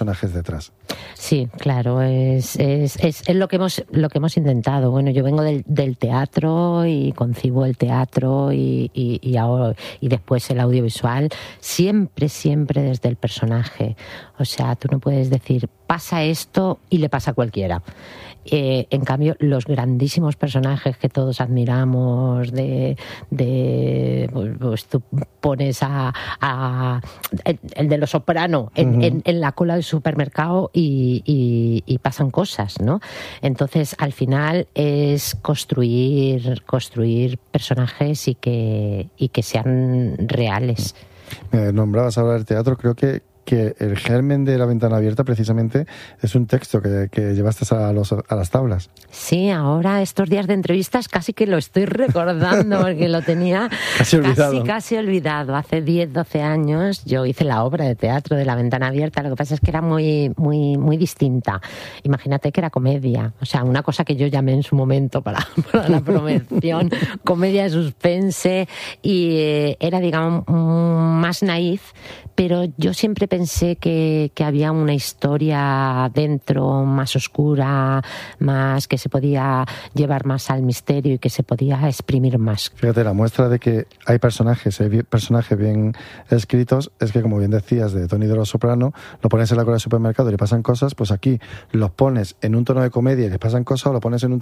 detrás. Sí, claro, es, es, es, es lo que hemos lo que hemos intentado. Bueno, yo vengo del, del teatro y concibo el teatro y, y, y, ahora, y después el audiovisual, siempre, siempre desde el personaje. O sea, tú no puedes decir, pasa esto y le pasa a cualquiera. Eh, en cambio, los grandísimos personajes que todos admiramos, de, de pues tú pones a, a el, el de Los Soprano en, uh-huh. en, en la cola del supermercado y, y, y pasan cosas, ¿no? Entonces, al final es construir construir personajes y que y que sean reales. Me nombrabas ahora del teatro, creo que que el germen de La Ventana Abierta precisamente es un texto que, que llevaste a, los, a las tablas. Sí, ahora estos días de entrevistas casi que lo estoy recordando porque lo tenía casi olvidado. Casi, casi olvidado. Hace diez, doce años yo hice la obra de teatro de La Ventana Abierta, lo que pasa es que era muy, muy, muy distinta. Imagínate que era comedia, o sea, una cosa que yo llamé en su momento para, para la promoción, comedia de suspense, y eh, era, digamos, más naif, pero yo siempre pensé que, que había una historia dentro más oscura, más que se podía llevar más al misterio y que se podía exprimir más. Fíjate, la muestra de que hay personajes, hay personajes bien escritos, es que, como bien decías, de Tony de Los Soprano, lo pones en la cola del supermercado y le pasan cosas, pues aquí los pones en un tono de comedia y les pasan cosas, o lo pones en un